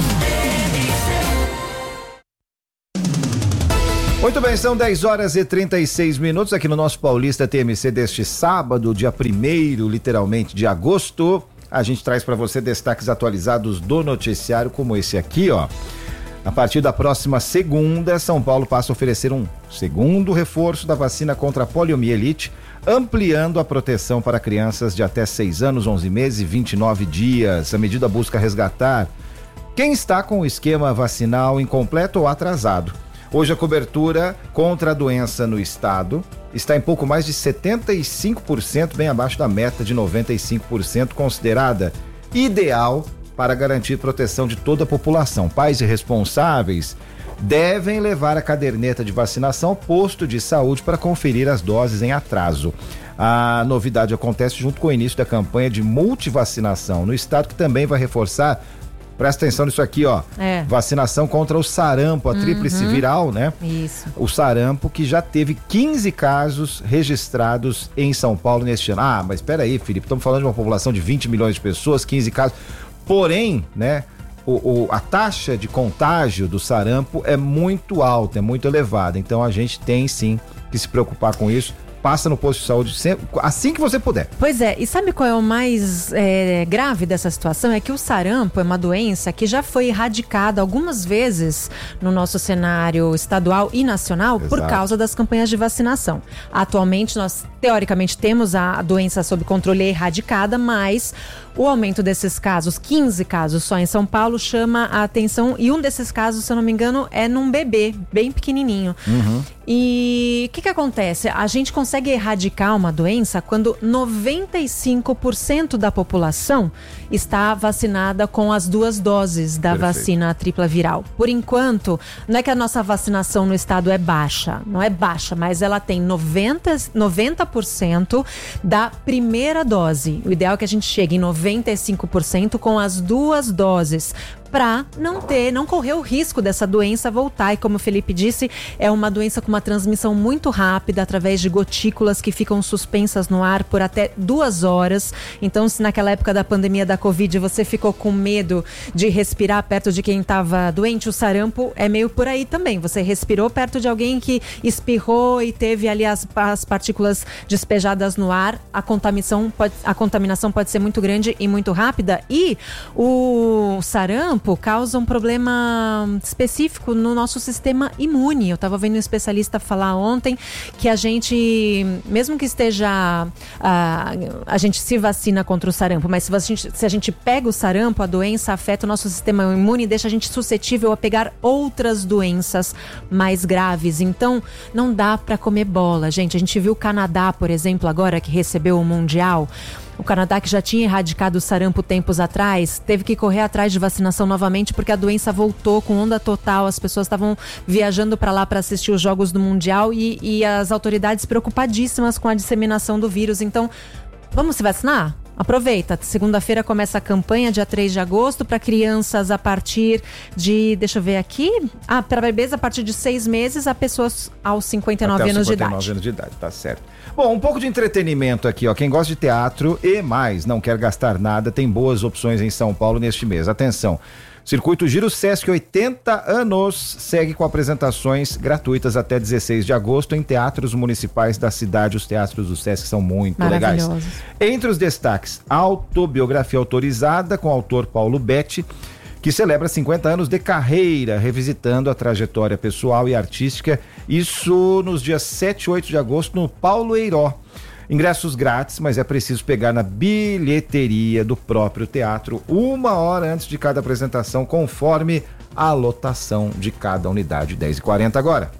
Muito bem, são 10 horas e 36 minutos aqui no nosso Paulista TMC deste sábado, dia 1º, literalmente, de agosto. A gente traz para você destaques atualizados do noticiário, como esse aqui, ó. A partir da próxima segunda, São Paulo passa a oferecer um segundo reforço da vacina contra a poliomielite, ampliando a proteção para crianças de até 6 anos, 11 meses e 29 dias. A medida busca resgatar quem está com o esquema vacinal incompleto ou atrasado. Hoje a cobertura contra a doença no estado está em pouco mais de 75%, bem abaixo da meta de 95%, considerada ideal para garantir proteção de toda a população. Pais e responsáveis devem levar a caderneta de vacinação ao posto de saúde para conferir as doses em atraso. A novidade acontece junto com o início da campanha de multivacinação no estado, que também vai reforçar. Presta atenção nisso aqui, ó. Vacinação contra o sarampo, a tríplice viral, né? Isso. O sarampo, que já teve 15 casos registrados em São Paulo neste ano. Ah, mas espera aí, Felipe, estamos falando de uma população de 20 milhões de pessoas, 15 casos. Porém, né, a taxa de contágio do sarampo é muito alta, é muito elevada. Então a gente tem sim que se preocupar com isso. Passa no posto de saúde sempre, assim que você puder. Pois é, e sabe qual é o mais grave dessa situação? É que o sarampo é uma doença que já foi erradicada algumas vezes no nosso cenário estadual e nacional. Exato. Por causa das campanhas de vacinação. Atualmente nós, teoricamente, temos a doença sob controle erradicada, mas o aumento desses casos, 15 casos só em São Paulo, chama a atenção, e um desses casos, se eu não me engano, é num bebê, bem pequenininho. E o que acontece? A gente consegue erradicar uma doença quando 95% da população está vacinada com as 2 doses da vacina tripla viral. Por enquanto, não é que a nossa vacinação no estado é baixa, não é baixa, mas ela tem 90% da primeira dose. O ideal é que a gente chegue em 95% com as 2 doses, para não correr o risco dessa doença voltar. E como o Felipe disse, é uma doença com uma transmissão muito rápida, através de gotículas que ficam suspensas no ar por até 2 horas. Então, se naquela época da pandemia da Covid você ficou com medo de respirar perto de quem estava doente, o sarampo é meio por aí também. Você respirou perto de alguém que espirrou e teve ali as partículas despejadas no ar, a contaminação pode ser muito grande e muito rápida. E o sarampo causa um problema específico no nosso sistema imune. Eu estava vendo um especialista falar ontem que a gente, mesmo que esteja, a gente se vacina contra o sarampo, mas se a gente pega o sarampo, a doença afeta o nosso sistema imune e deixa a gente suscetível a pegar outras doenças mais graves. Então, não dá para comer bola, gente. A gente viu o Canadá, por exemplo, agora que recebeu o Mundial. O Canadá, que já tinha erradicado o sarampo tempos atrás, teve que correr atrás de vacinação novamente porque a doença voltou com onda total. As pessoas estavam viajando para lá para assistir os jogos do Mundial e as autoridades preocupadíssimas com a disseminação do vírus. Então, vamos se vacinar? Aproveita, segunda-feira começa a campanha, dia 3 de agosto, para crianças a partir de, deixa eu ver aqui, para bebês a partir de 6 meses, a pessoas aos 59 anos de idade. 59 anos de idade, tá certo. Bom, um pouco de entretenimento aqui, ó. Quem gosta de teatro e mais, não quer gastar nada, tem boas opções em São Paulo neste mês. Atenção. Circuito Giro Sesc 80 anos segue com apresentações gratuitas até 16 de agosto em teatros municipais da cidade. Os teatros do Sesc são muito legais. Entre os destaques, autobiografia autorizada com o autor Paulo Betti, que celebra 50 anos de carreira, revisitando a trajetória pessoal e artística. Isso nos dias 7 e 8 de agosto no Paulo Eiró. Ingressos grátis, mas é preciso pegar na bilheteria do próprio teatro 1 hora antes de cada apresentação, conforme a lotação de cada unidade. 10h40 agora.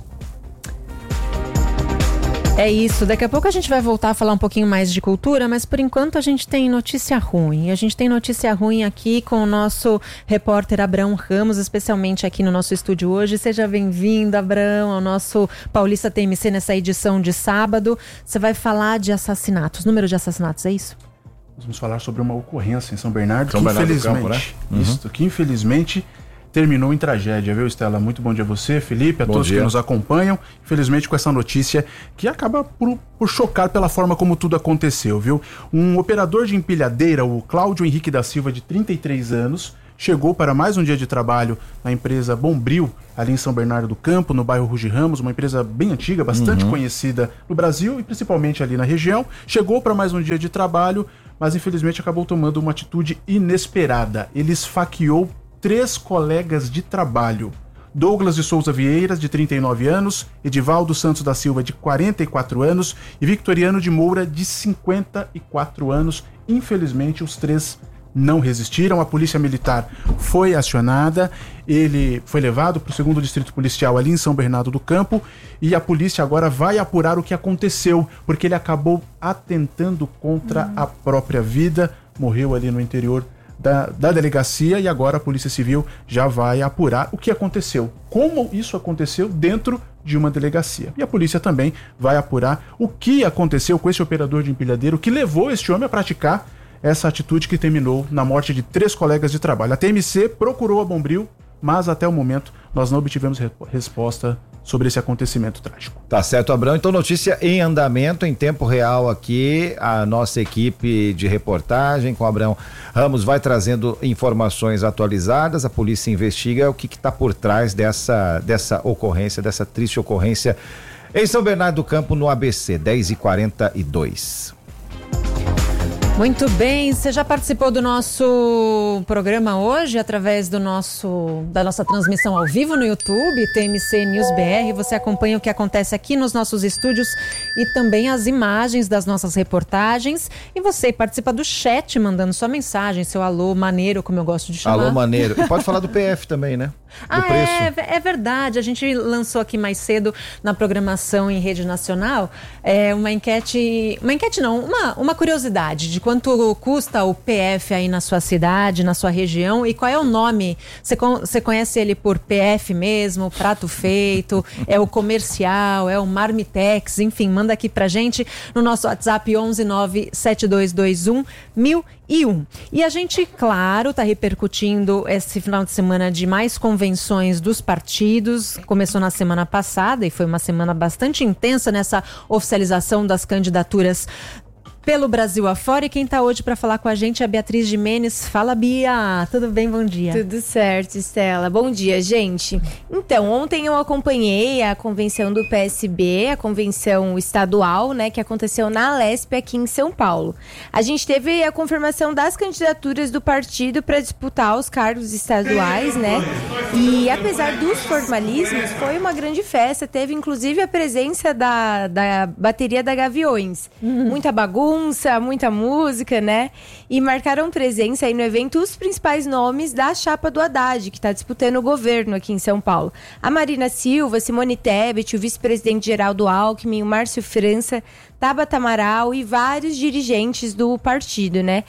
É isso, daqui a pouco a gente vai voltar a falar um pouquinho mais de cultura, mas por enquanto a gente tem notícia ruim. A gente tem notícia ruim aqui com o nosso repórter Abrão Ramos, especialmente aqui no nosso estúdio hoje. Seja bem-vindo, Abrão, ao nosso Paulista TMC nessa edição de sábado. Você vai falar de assassinatos, número de assassinatos, é isso? Vamos falar sobre uma ocorrência em São Bernardo, São Bernardo do Campo, né? Isso, que infelizmente terminou em tragédia, viu, Estela? Muito bom dia a você, Felipe, a todos que nos acompanham. Infelizmente com essa notícia que acaba por chocar pela forma como tudo aconteceu, viu? Um operador de empilhadeira, o Cláudio Henrique da Silva, de 33 anos, chegou para mais um dia de trabalho na empresa Bombril, ali em São Bernardo do Campo, no bairro Ruge Ramos, uma empresa bem antiga, bastante conhecida no Brasil e principalmente ali na região. Chegou para mais um dia de trabalho, mas infelizmente acabou tomando uma atitude inesperada. Ele esfaqueou 3 colegas de trabalho. Douglas de Souza Vieira, de 39 anos, Edivaldo Santos da Silva, de 44 anos e Victoriano de Moura, de 54 anos. Infelizmente, os 3 não resistiram, a polícia militar foi acionada, ele foi levado para o 2º Distrito Policial ali em São Bernardo do Campo e a polícia agora vai apurar o que aconteceu, porque ele acabou atentando contra a própria vida, morreu ali no interior da delegacia e agora a Polícia Civil já vai apurar o que aconteceu, como isso aconteceu dentro de uma delegacia. E a polícia também vai apurar o que aconteceu com esse operador de empilhadeiro que levou este homem a praticar essa atitude que terminou na morte de 3 colegas de trabalho. A TMC procurou a Bombril, mas até o momento nós não obtivemos resposta sobre esse acontecimento trágico. Tá certo, Abrão. Então, notícia em andamento, em tempo real aqui, a nossa equipe de reportagem com o Abrão Ramos vai trazendo informações atualizadas, a polícia investiga o que está por trás dessa ocorrência, dessa triste ocorrência em São Bernardo do Campo, no ABC, 10h42. Muito bem, você já participou do nosso programa hoje através da nossa transmissão ao vivo no YouTube, TMC News BR. Você acompanha o que acontece aqui nos nossos estúdios e também as imagens das nossas reportagens. E você participa do chat, mandando sua mensagem, seu alô maneiro, como eu gosto de chamar. Alô maneiro. E pode falar do PF também, né? É verdade. A gente lançou aqui mais cedo na programação em rede nacional uma curiosidade de quanto custa o PF aí na sua cidade, na sua região e qual é o nome. Você conhece ele por PF mesmo, prato feito, é o comercial, é o Marmitex, enfim, manda aqui pra gente no nosso WhatsApp 11972211001. E a gente, claro, tá repercutindo esse final de semana de mais convenções dos partidos. Começou na semana passada e foi uma semana bastante intensa nessa oficialização das candidaturas pelo Brasil afora. E quem está hoje para falar com a gente é a Beatriz Jimenez. Fala, Bia. Tudo bem? Bom dia. Tudo certo, Estela. Bom dia, gente. Então, ontem eu acompanhei a convenção do PSB, a convenção estadual, né, que aconteceu na Alesp aqui em São Paulo. A gente teve a confirmação das candidaturas do partido para disputar os cargos estaduais, né? E apesar dos formalismos, foi uma grande festa. Teve inclusive a presença da bateria da Gaviões. Muita bagunça, muita música, né? E marcaram presença aí no evento os principais nomes da chapa do Haddad, que está disputando o governo aqui em São Paulo. A Marina Silva, Simone Tebet, o vice-presidente Geraldo Alckmin, o Márcio França, Tabata Amaral e vários dirigentes do partido, né?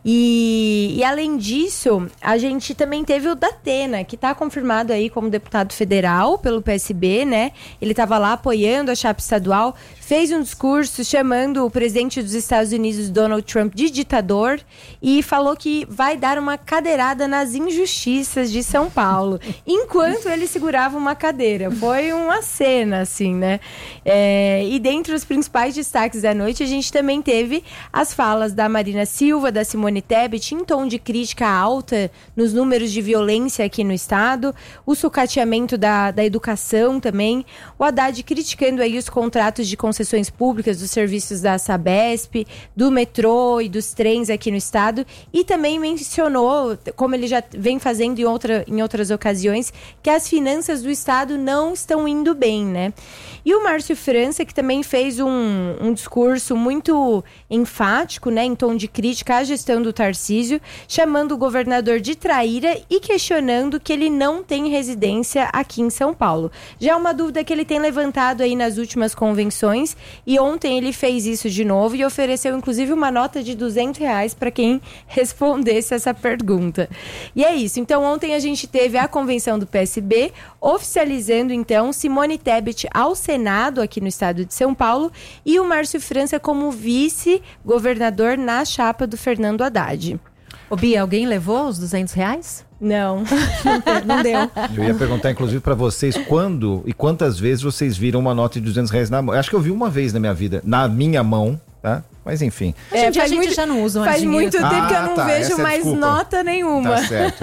E além disso, a gente também teve o Datena, que está confirmado aí como deputado federal pelo PSB, né? Ele estava lá apoiando a chapa estadual, fez um discurso chamando o presidente dos Estados Unidos, Donald Trump, de ditador e falou que vai dar uma cadeirada nas injustiças de São Paulo, enquanto ele segurava uma cadeira. Foi uma cena, assim, né? E dentre os principais destaques da noite, a gente também teve as falas da Marina Silva, da Simone Tebet, em tom de crítica alta nos números de violência aqui no estado, o sucateamento da educação também, o Haddad criticando aí os contratos de concessões públicas dos serviços da Sabesp, do metrô e dos trens aqui no estado, e também mencionou, como ele já vem fazendo em outras ocasiões, que as finanças do estado não estão indo bem, né? E o Márcio França, que também fez um discurso muito enfático, né, em tom de crítica à gestão do Tarcísio, chamando o governador de traíra e questionando que ele não tem residência aqui em São Paulo. Já é uma dúvida que ele tem levantado aí nas últimas convenções e ontem ele fez isso de novo e ofereceu inclusive uma nota de R$200 para quem respondesse essa pergunta. E é isso. Então ontem a gente teve a convenção do PSB oficializando então Simone Tebet ao Senado aqui no estado de São Paulo e o Márcio França como vice-governador na chapa do Fernando Haddad. Ô Bia, alguém levou os R$200? Não, não deu. Eu ia perguntar, inclusive, para vocês, quando e quantas vezes vocês viram uma nota de R$200 na mão? Acho que eu vi uma vez na minha vida, na minha mão, tá? Mas enfim. A gente já não usa mais dinheiro. Faz muito tempo que eu não vejo mais nota nenhuma. Tá certo.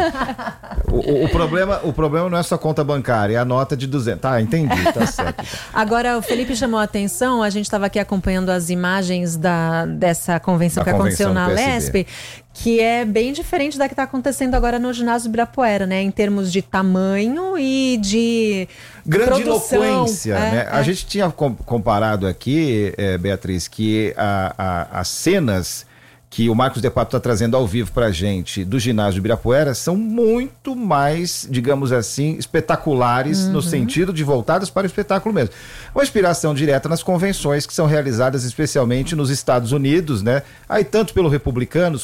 O problema não é só conta bancária, é a nota de 200. Tá, entendi, tá certo. Agora, o Felipe chamou a atenção, a gente estava aqui acompanhando as imagens dessa convenção que aconteceu na Lesp, que é bem diferente da que está acontecendo agora no ginásio Ibirapuera, né? Em termos de tamanho e de grandiloquência, né? A gente tinha comparado aqui, Beatriz, que as cenas que o Marcos De Pato está trazendo ao vivo pra gente do ginásio Ibirapuera são muito mais, digamos assim, espetaculares, no sentido de voltadas para o espetáculo mesmo. Uma inspiração direta nas convenções que são realizadas especialmente nos Estados Unidos, né? Aí tanto pelos republicanos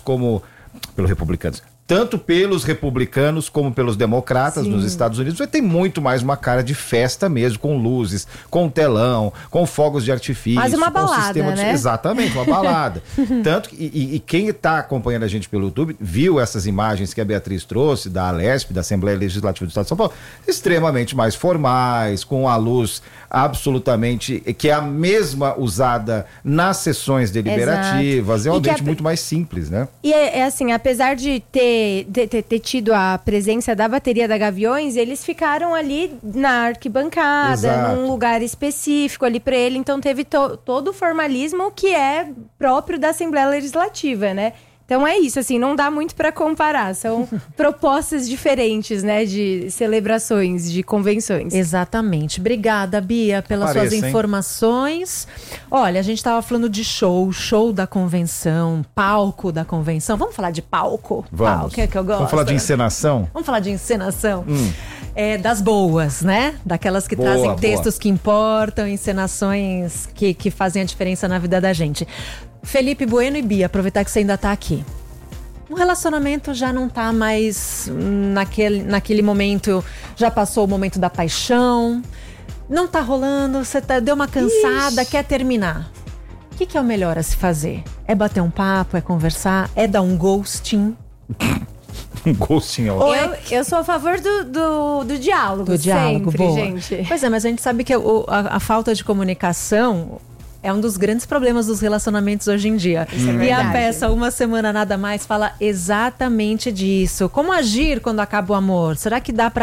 como pelos democratas nos Estados Unidos, vai ter muito mais uma cara de festa mesmo, com luzes, com telão, com fogos de artifício. Mas uma balada, né? Exatamente, uma balada. Tanto que, quem está acompanhando a gente pelo YouTube, viu essas imagens que a Beatriz trouxe da Alesp, da Assembleia Legislativa do Estado de São Paulo, extremamente mais formais, com a luz absolutamente, que é a mesma usada nas sessões deliberativas. Exato. É um ambiente muito mais simples, né? E é assim, apesar de ter tido a presença da bateria da Gaviões, eles ficaram ali na arquibancada, Exato. Num lugar específico ali para ele, então teve todo o formalismo que é próprio da Assembleia Legislativa, né? Então é isso, assim, não dá muito para comparar, são propostas diferentes, né, de celebrações, de convenções. Exatamente. Obrigada, Bia, pelas suas informações. Olha, a gente estava falando de show da convenção, palco da convenção. Vamos falar de palco? Vamos. Palco, que eu gosto. Vamos falar de encenação? Vamos falar de encenação? Das boas, né? Daquelas que trazem textos que importam, encenações que fazem a diferença na vida da gente. Felipe Bueno e Bia, aproveitar que você ainda tá aqui. O relacionamento já não tá mais naquele momento, já passou o momento da paixão, não tá rolando, você deu uma cansada, quer terminar. O que é o melhor a se fazer? É bater um papo, é conversar, é dar um ghosting? Um ghosting, eu sou a favor do diálogo, do diálogo, sempre, boa. Gente. Pois é, mas a gente sabe que a falta de comunicação é um dos grandes problemas dos relacionamentos hoje em dia. E a peça Uma Semana Nada Mais fala exatamente disso. Como agir quando acaba o amor? Será que dá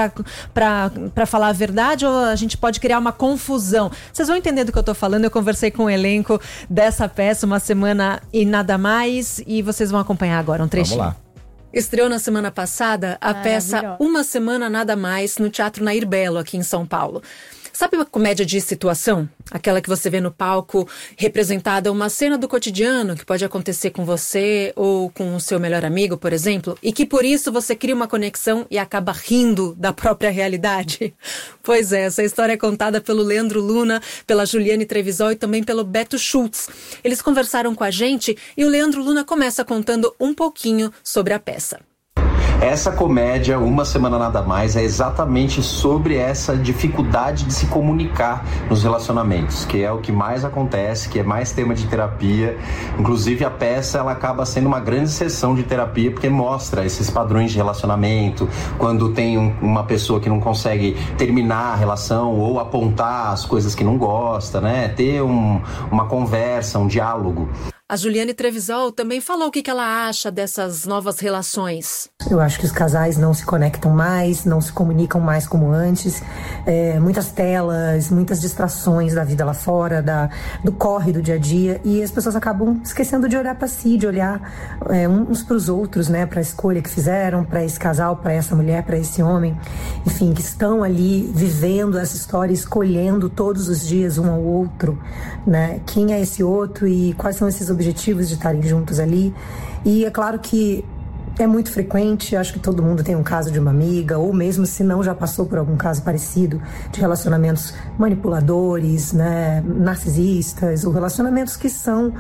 pra falar a verdade ou a gente pode criar uma confusão? Vocês vão entender do que eu tô falando. Eu conversei com o elenco dessa peça, Uma Semana e Nada Mais, e vocês vão acompanhar agora um trechinho. Vamos lá. Estreou na semana passada a peça Uma Semana Nada Mais no Teatro Nair Belo, aqui em São Paulo. Sabe uma comédia de situação? Aquela que você vê no palco representada uma cena do cotidiano que pode acontecer com você ou com o seu melhor amigo, por exemplo, e que por isso você cria uma conexão e acaba rindo da própria realidade? Pois é, essa história é contada pelo Leandro Luna, pela Juliane Trevisol e também pelo Beto Schultz. Eles conversaram com a gente e o Leandro Luna começa contando um pouquinho sobre a peça. Essa comédia, Uma Semana Nada Mais, é exatamente sobre essa dificuldade de se comunicar nos relacionamentos, que é o que mais acontece, que é mais tema de terapia. Inclusive, a peça ela acaba sendo uma grande sessão de terapia, porque mostra esses padrões de relacionamento, quando tem uma pessoa que não consegue terminar a relação ou apontar as coisas que não gosta, né? Ter uma conversa, um diálogo. A Juliane Trevisol também falou o que ela acha dessas novas relações. Eu acho que os casais não se conectam mais, não se comunicam mais como antes. Muitas telas, muitas distrações da vida lá fora, do corre do dia a dia. E as pessoas acabam esquecendo de olhar para si, de olhar uns para os outros, né? Para a escolha que fizeram, para esse casal, para essa mulher, para esse homem. Enfim, que estão ali vivendo essa história, escolhendo todos os dias um ao outro, né? Quem é esse outro e quais são esses objetivos de estarem juntos ali. E é claro que é muito frequente, acho que todo mundo tem um caso de uma amiga, ou mesmo se não já passou por algum caso parecido, de relacionamentos manipuladores, né, narcisistas, ou relacionamentos que são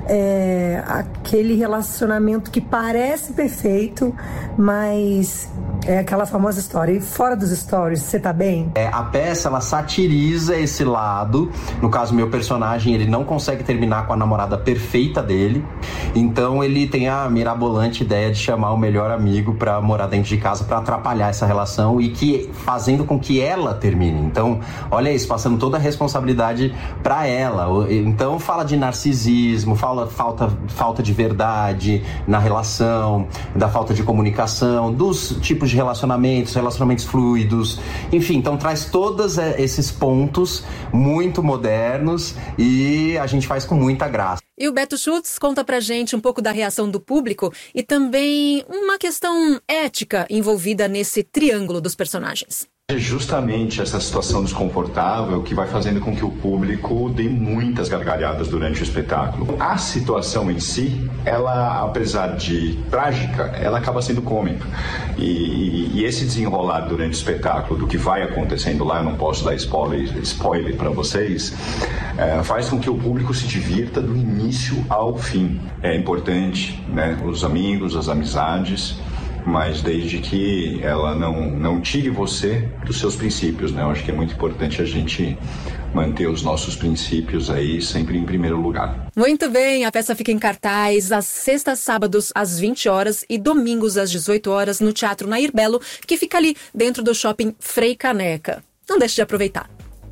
aquele relacionamento que parece perfeito, mas é aquela famosa história. E fora dos stories, você tá bem? A peça, ela satiriza esse lado. No caso, meu personagem, ele não consegue terminar com a namorada perfeita dele. Então ele tem a mirabolante ideia de chamar o melhor amigo para morar dentro de casa, para atrapalhar essa relação e fazendo com que ela termine. Então, olha isso, passando toda a responsabilidade para ela. Então fala de narcisismo, fala falta de verdade na relação, da falta de comunicação, dos tipos de relacionamentos fluidos, enfim, então traz todos esses pontos muito modernos e a gente faz com muita graça. E o Beto Schultz conta pra gente um pouco da reação do público e também uma questão ética envolvida nesse triângulo dos personagens. É justamente essa situação desconfortável que vai fazendo com que o público dê muitas gargalhadas durante o espetáculo. A situação em si, ela, apesar de trágica, ela acaba sendo cômica. E esse desenrolar durante o espetáculo do que vai acontecendo lá, eu não posso dar spoiler para vocês, faz com que o público se divirta do início ao fim. É importante, né, os amigos, as amizades, mas desde que ela não tire você dos seus princípios, né? Eu acho que é muito importante a gente manter os nossos princípios aí sempre em primeiro lugar. Muito bem, a peça fica em cartaz às sextas, sábados às 20 horas e domingos às 18 horas no Teatro Nair Belo, que fica ali dentro do Shopping Frei Caneca. Não deixe de aproveitar.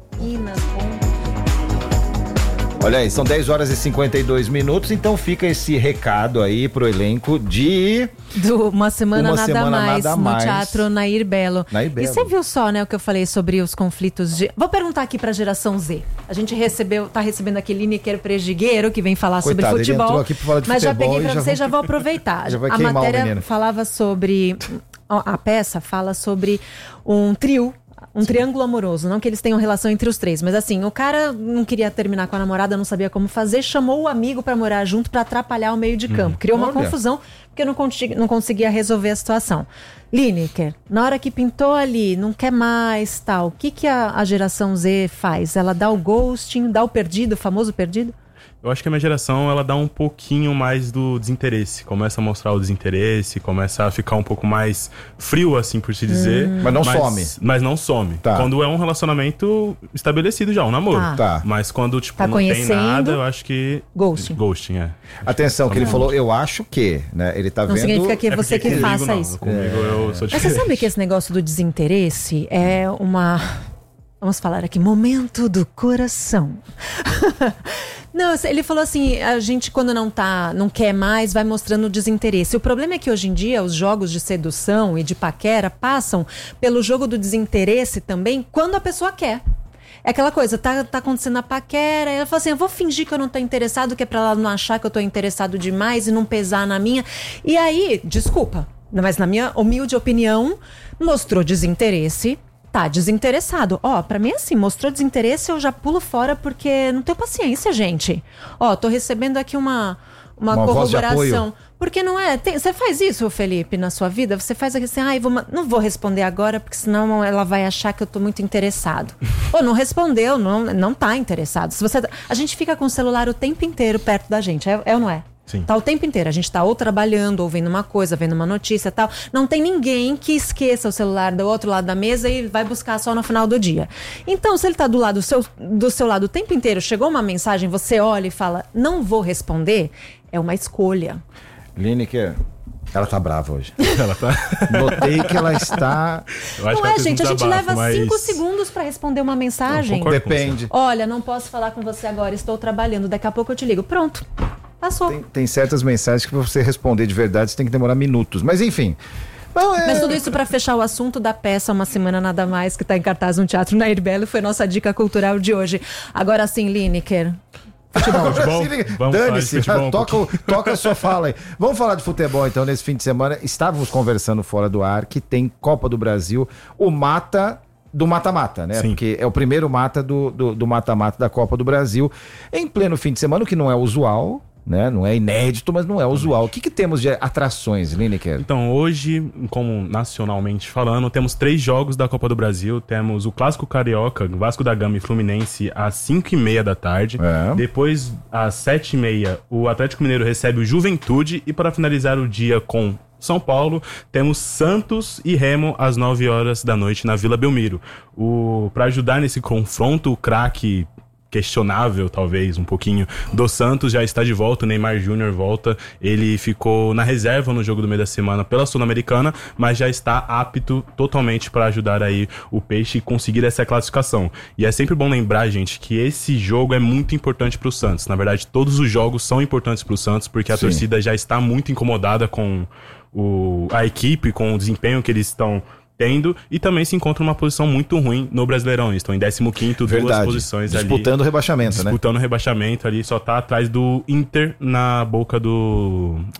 Olha aí, são 10 horas e 52 minutos, então fica esse recado aí pro elenco de... Uma semana nada mais no Teatro Nair Belo. E você viu só, né, o que eu falei sobre os conflitos de... Vou perguntar aqui pra geração Z. A gente tá recebendo aqui Lineker Prejigueiro, que vem falar sobre futebol. Ele entrou aqui pra falar de mas futebol, já peguei pra você, já vou aproveitar. Já vai a matéria falava sobre... A peça fala sobre um trio. Um triângulo amoroso, não que eles tenham relação entre os três, mas assim, o cara não queria terminar com a namorada, não sabia como fazer, chamou o amigo pra morar junto pra atrapalhar o meio de campo. Criou uma confusão, porque não conseguia resolver a situação. Lineker, na hora que pintou ali, não quer mais, tal, o que a geração Z faz? Ela dá o ghosting, dá o perdido, o famoso perdido? Eu acho que a minha geração, ela dá um pouquinho mais do desinteresse. Começa a mostrar o desinteresse, começa a ficar um pouco mais frio, assim, por se dizer. Mas não some. Mas não some. Tá. Quando é um relacionamento estabelecido já, um namoro. Tá. Mas quando, tipo, tá não tem nada, eu acho que... Ghosting, é. Atenção, que ele falou, eu acho que, né? Ele tá não vendo... Não significa que é você que faça isso. Comigo eu sou diferente. Mas você sabe que esse negócio do desinteresse é uma... Vamos falar aqui, momento do coração. Não, ele falou assim, a gente quando não quer mais, vai mostrando desinteresse. O problema é que hoje em dia os jogos de sedução e de paquera passam pelo jogo do desinteresse também quando a pessoa quer. É aquela coisa, tá acontecendo a paquera, e ela fala assim, eu vou fingir que eu não tô interessado, que é pra ela não achar que eu tô interessado demais e não pesar na minha. E aí, desculpa, mas na minha humilde opinião, mostrou desinteresse. Tá desinteressado. Pra mim assim, mostrou desinteresse, eu já pulo fora porque não tenho paciência, gente. Tô recebendo aqui uma corroboração. Porque não é... Você faz isso, Felipe, na sua vida? Você faz aqui assim, não vou responder agora, porque senão ela vai achar que eu tô muito interessado. Ou não respondeu, não tá interessado. A gente fica com o celular o tempo inteiro perto da gente, é ou não é? Sim. Tá o tempo inteiro, a gente tá ou trabalhando, ou vendo uma coisa, vendo uma notícia e tal. Não tem ninguém que esqueça o celular do outro lado da mesa e vai buscar só no final do dia. Então, se ele tá do seu lado o tempo inteiro, chegou uma mensagem, você olha e fala, não vou responder, é uma escolha. Lineker, ela tá brava hoje. Ela tá... Notei que ela está... Não é, gente, a gente leva 5 segundos pra responder uma mensagem. Depende. Olha, não posso falar com você agora, estou trabalhando, daqui a pouco eu te ligo. Pronto. Passou. Tem certas mensagens que pra você responder de verdade você tem que demorar minutos. Mas enfim. Mas tudo isso para fechar o assunto da peça Uma Semana Nada Mais, que tá em cartaz no Teatro Nair Belo, foi nossa dica cultural de hoje. Agora sim, Lineker. Futebol. Dane-se, toca a sua fala aí. Vamos falar de futebol então nesse fim de semana. Estávamos conversando fora do ar que tem Copa do Brasil, o do mata-mata, né? Sim. Porque é o primeiro mata do mata-mata da Copa do Brasil em pleno fim de semana, o que não é usual, né? Não é inédito, mas não é usual. O que temos de atrações, Lineker? Então, hoje, como nacionalmente falando, temos 3 jogos da Copa do Brasil. Temos o Clássico Carioca, Vasco da Gama e Fluminense, às 5h30 da tarde. Depois, às 7h30, o Atlético Mineiro recebe o Juventude. E para finalizar o dia com São Paulo, temos Santos e Remo às 9 horas da noite na Vila Belmiro. Para ajudar nesse confronto, o craque questionável, talvez, um pouquinho, do Santos, já está de volta, o Neymar Júnior volta, ele ficou na reserva no jogo do meio da semana pela Sul-Americana, mas já está apto totalmente para ajudar aí o Peixe a conseguir essa classificação. E é sempre bom lembrar, gente, que esse jogo é muito importante para o Santos. Na verdade, todos os jogos são importantes para o Santos, porque a torcida já está muito incomodada com a equipe, com o desempenho que eles estão tendo, e também se encontra uma posição muito ruim no Brasileirão. Eles estão em 15º, duas posições disputando ali. O rebaixamento, disputando o rebaixamento ali, só tá atrás do Inter na boca do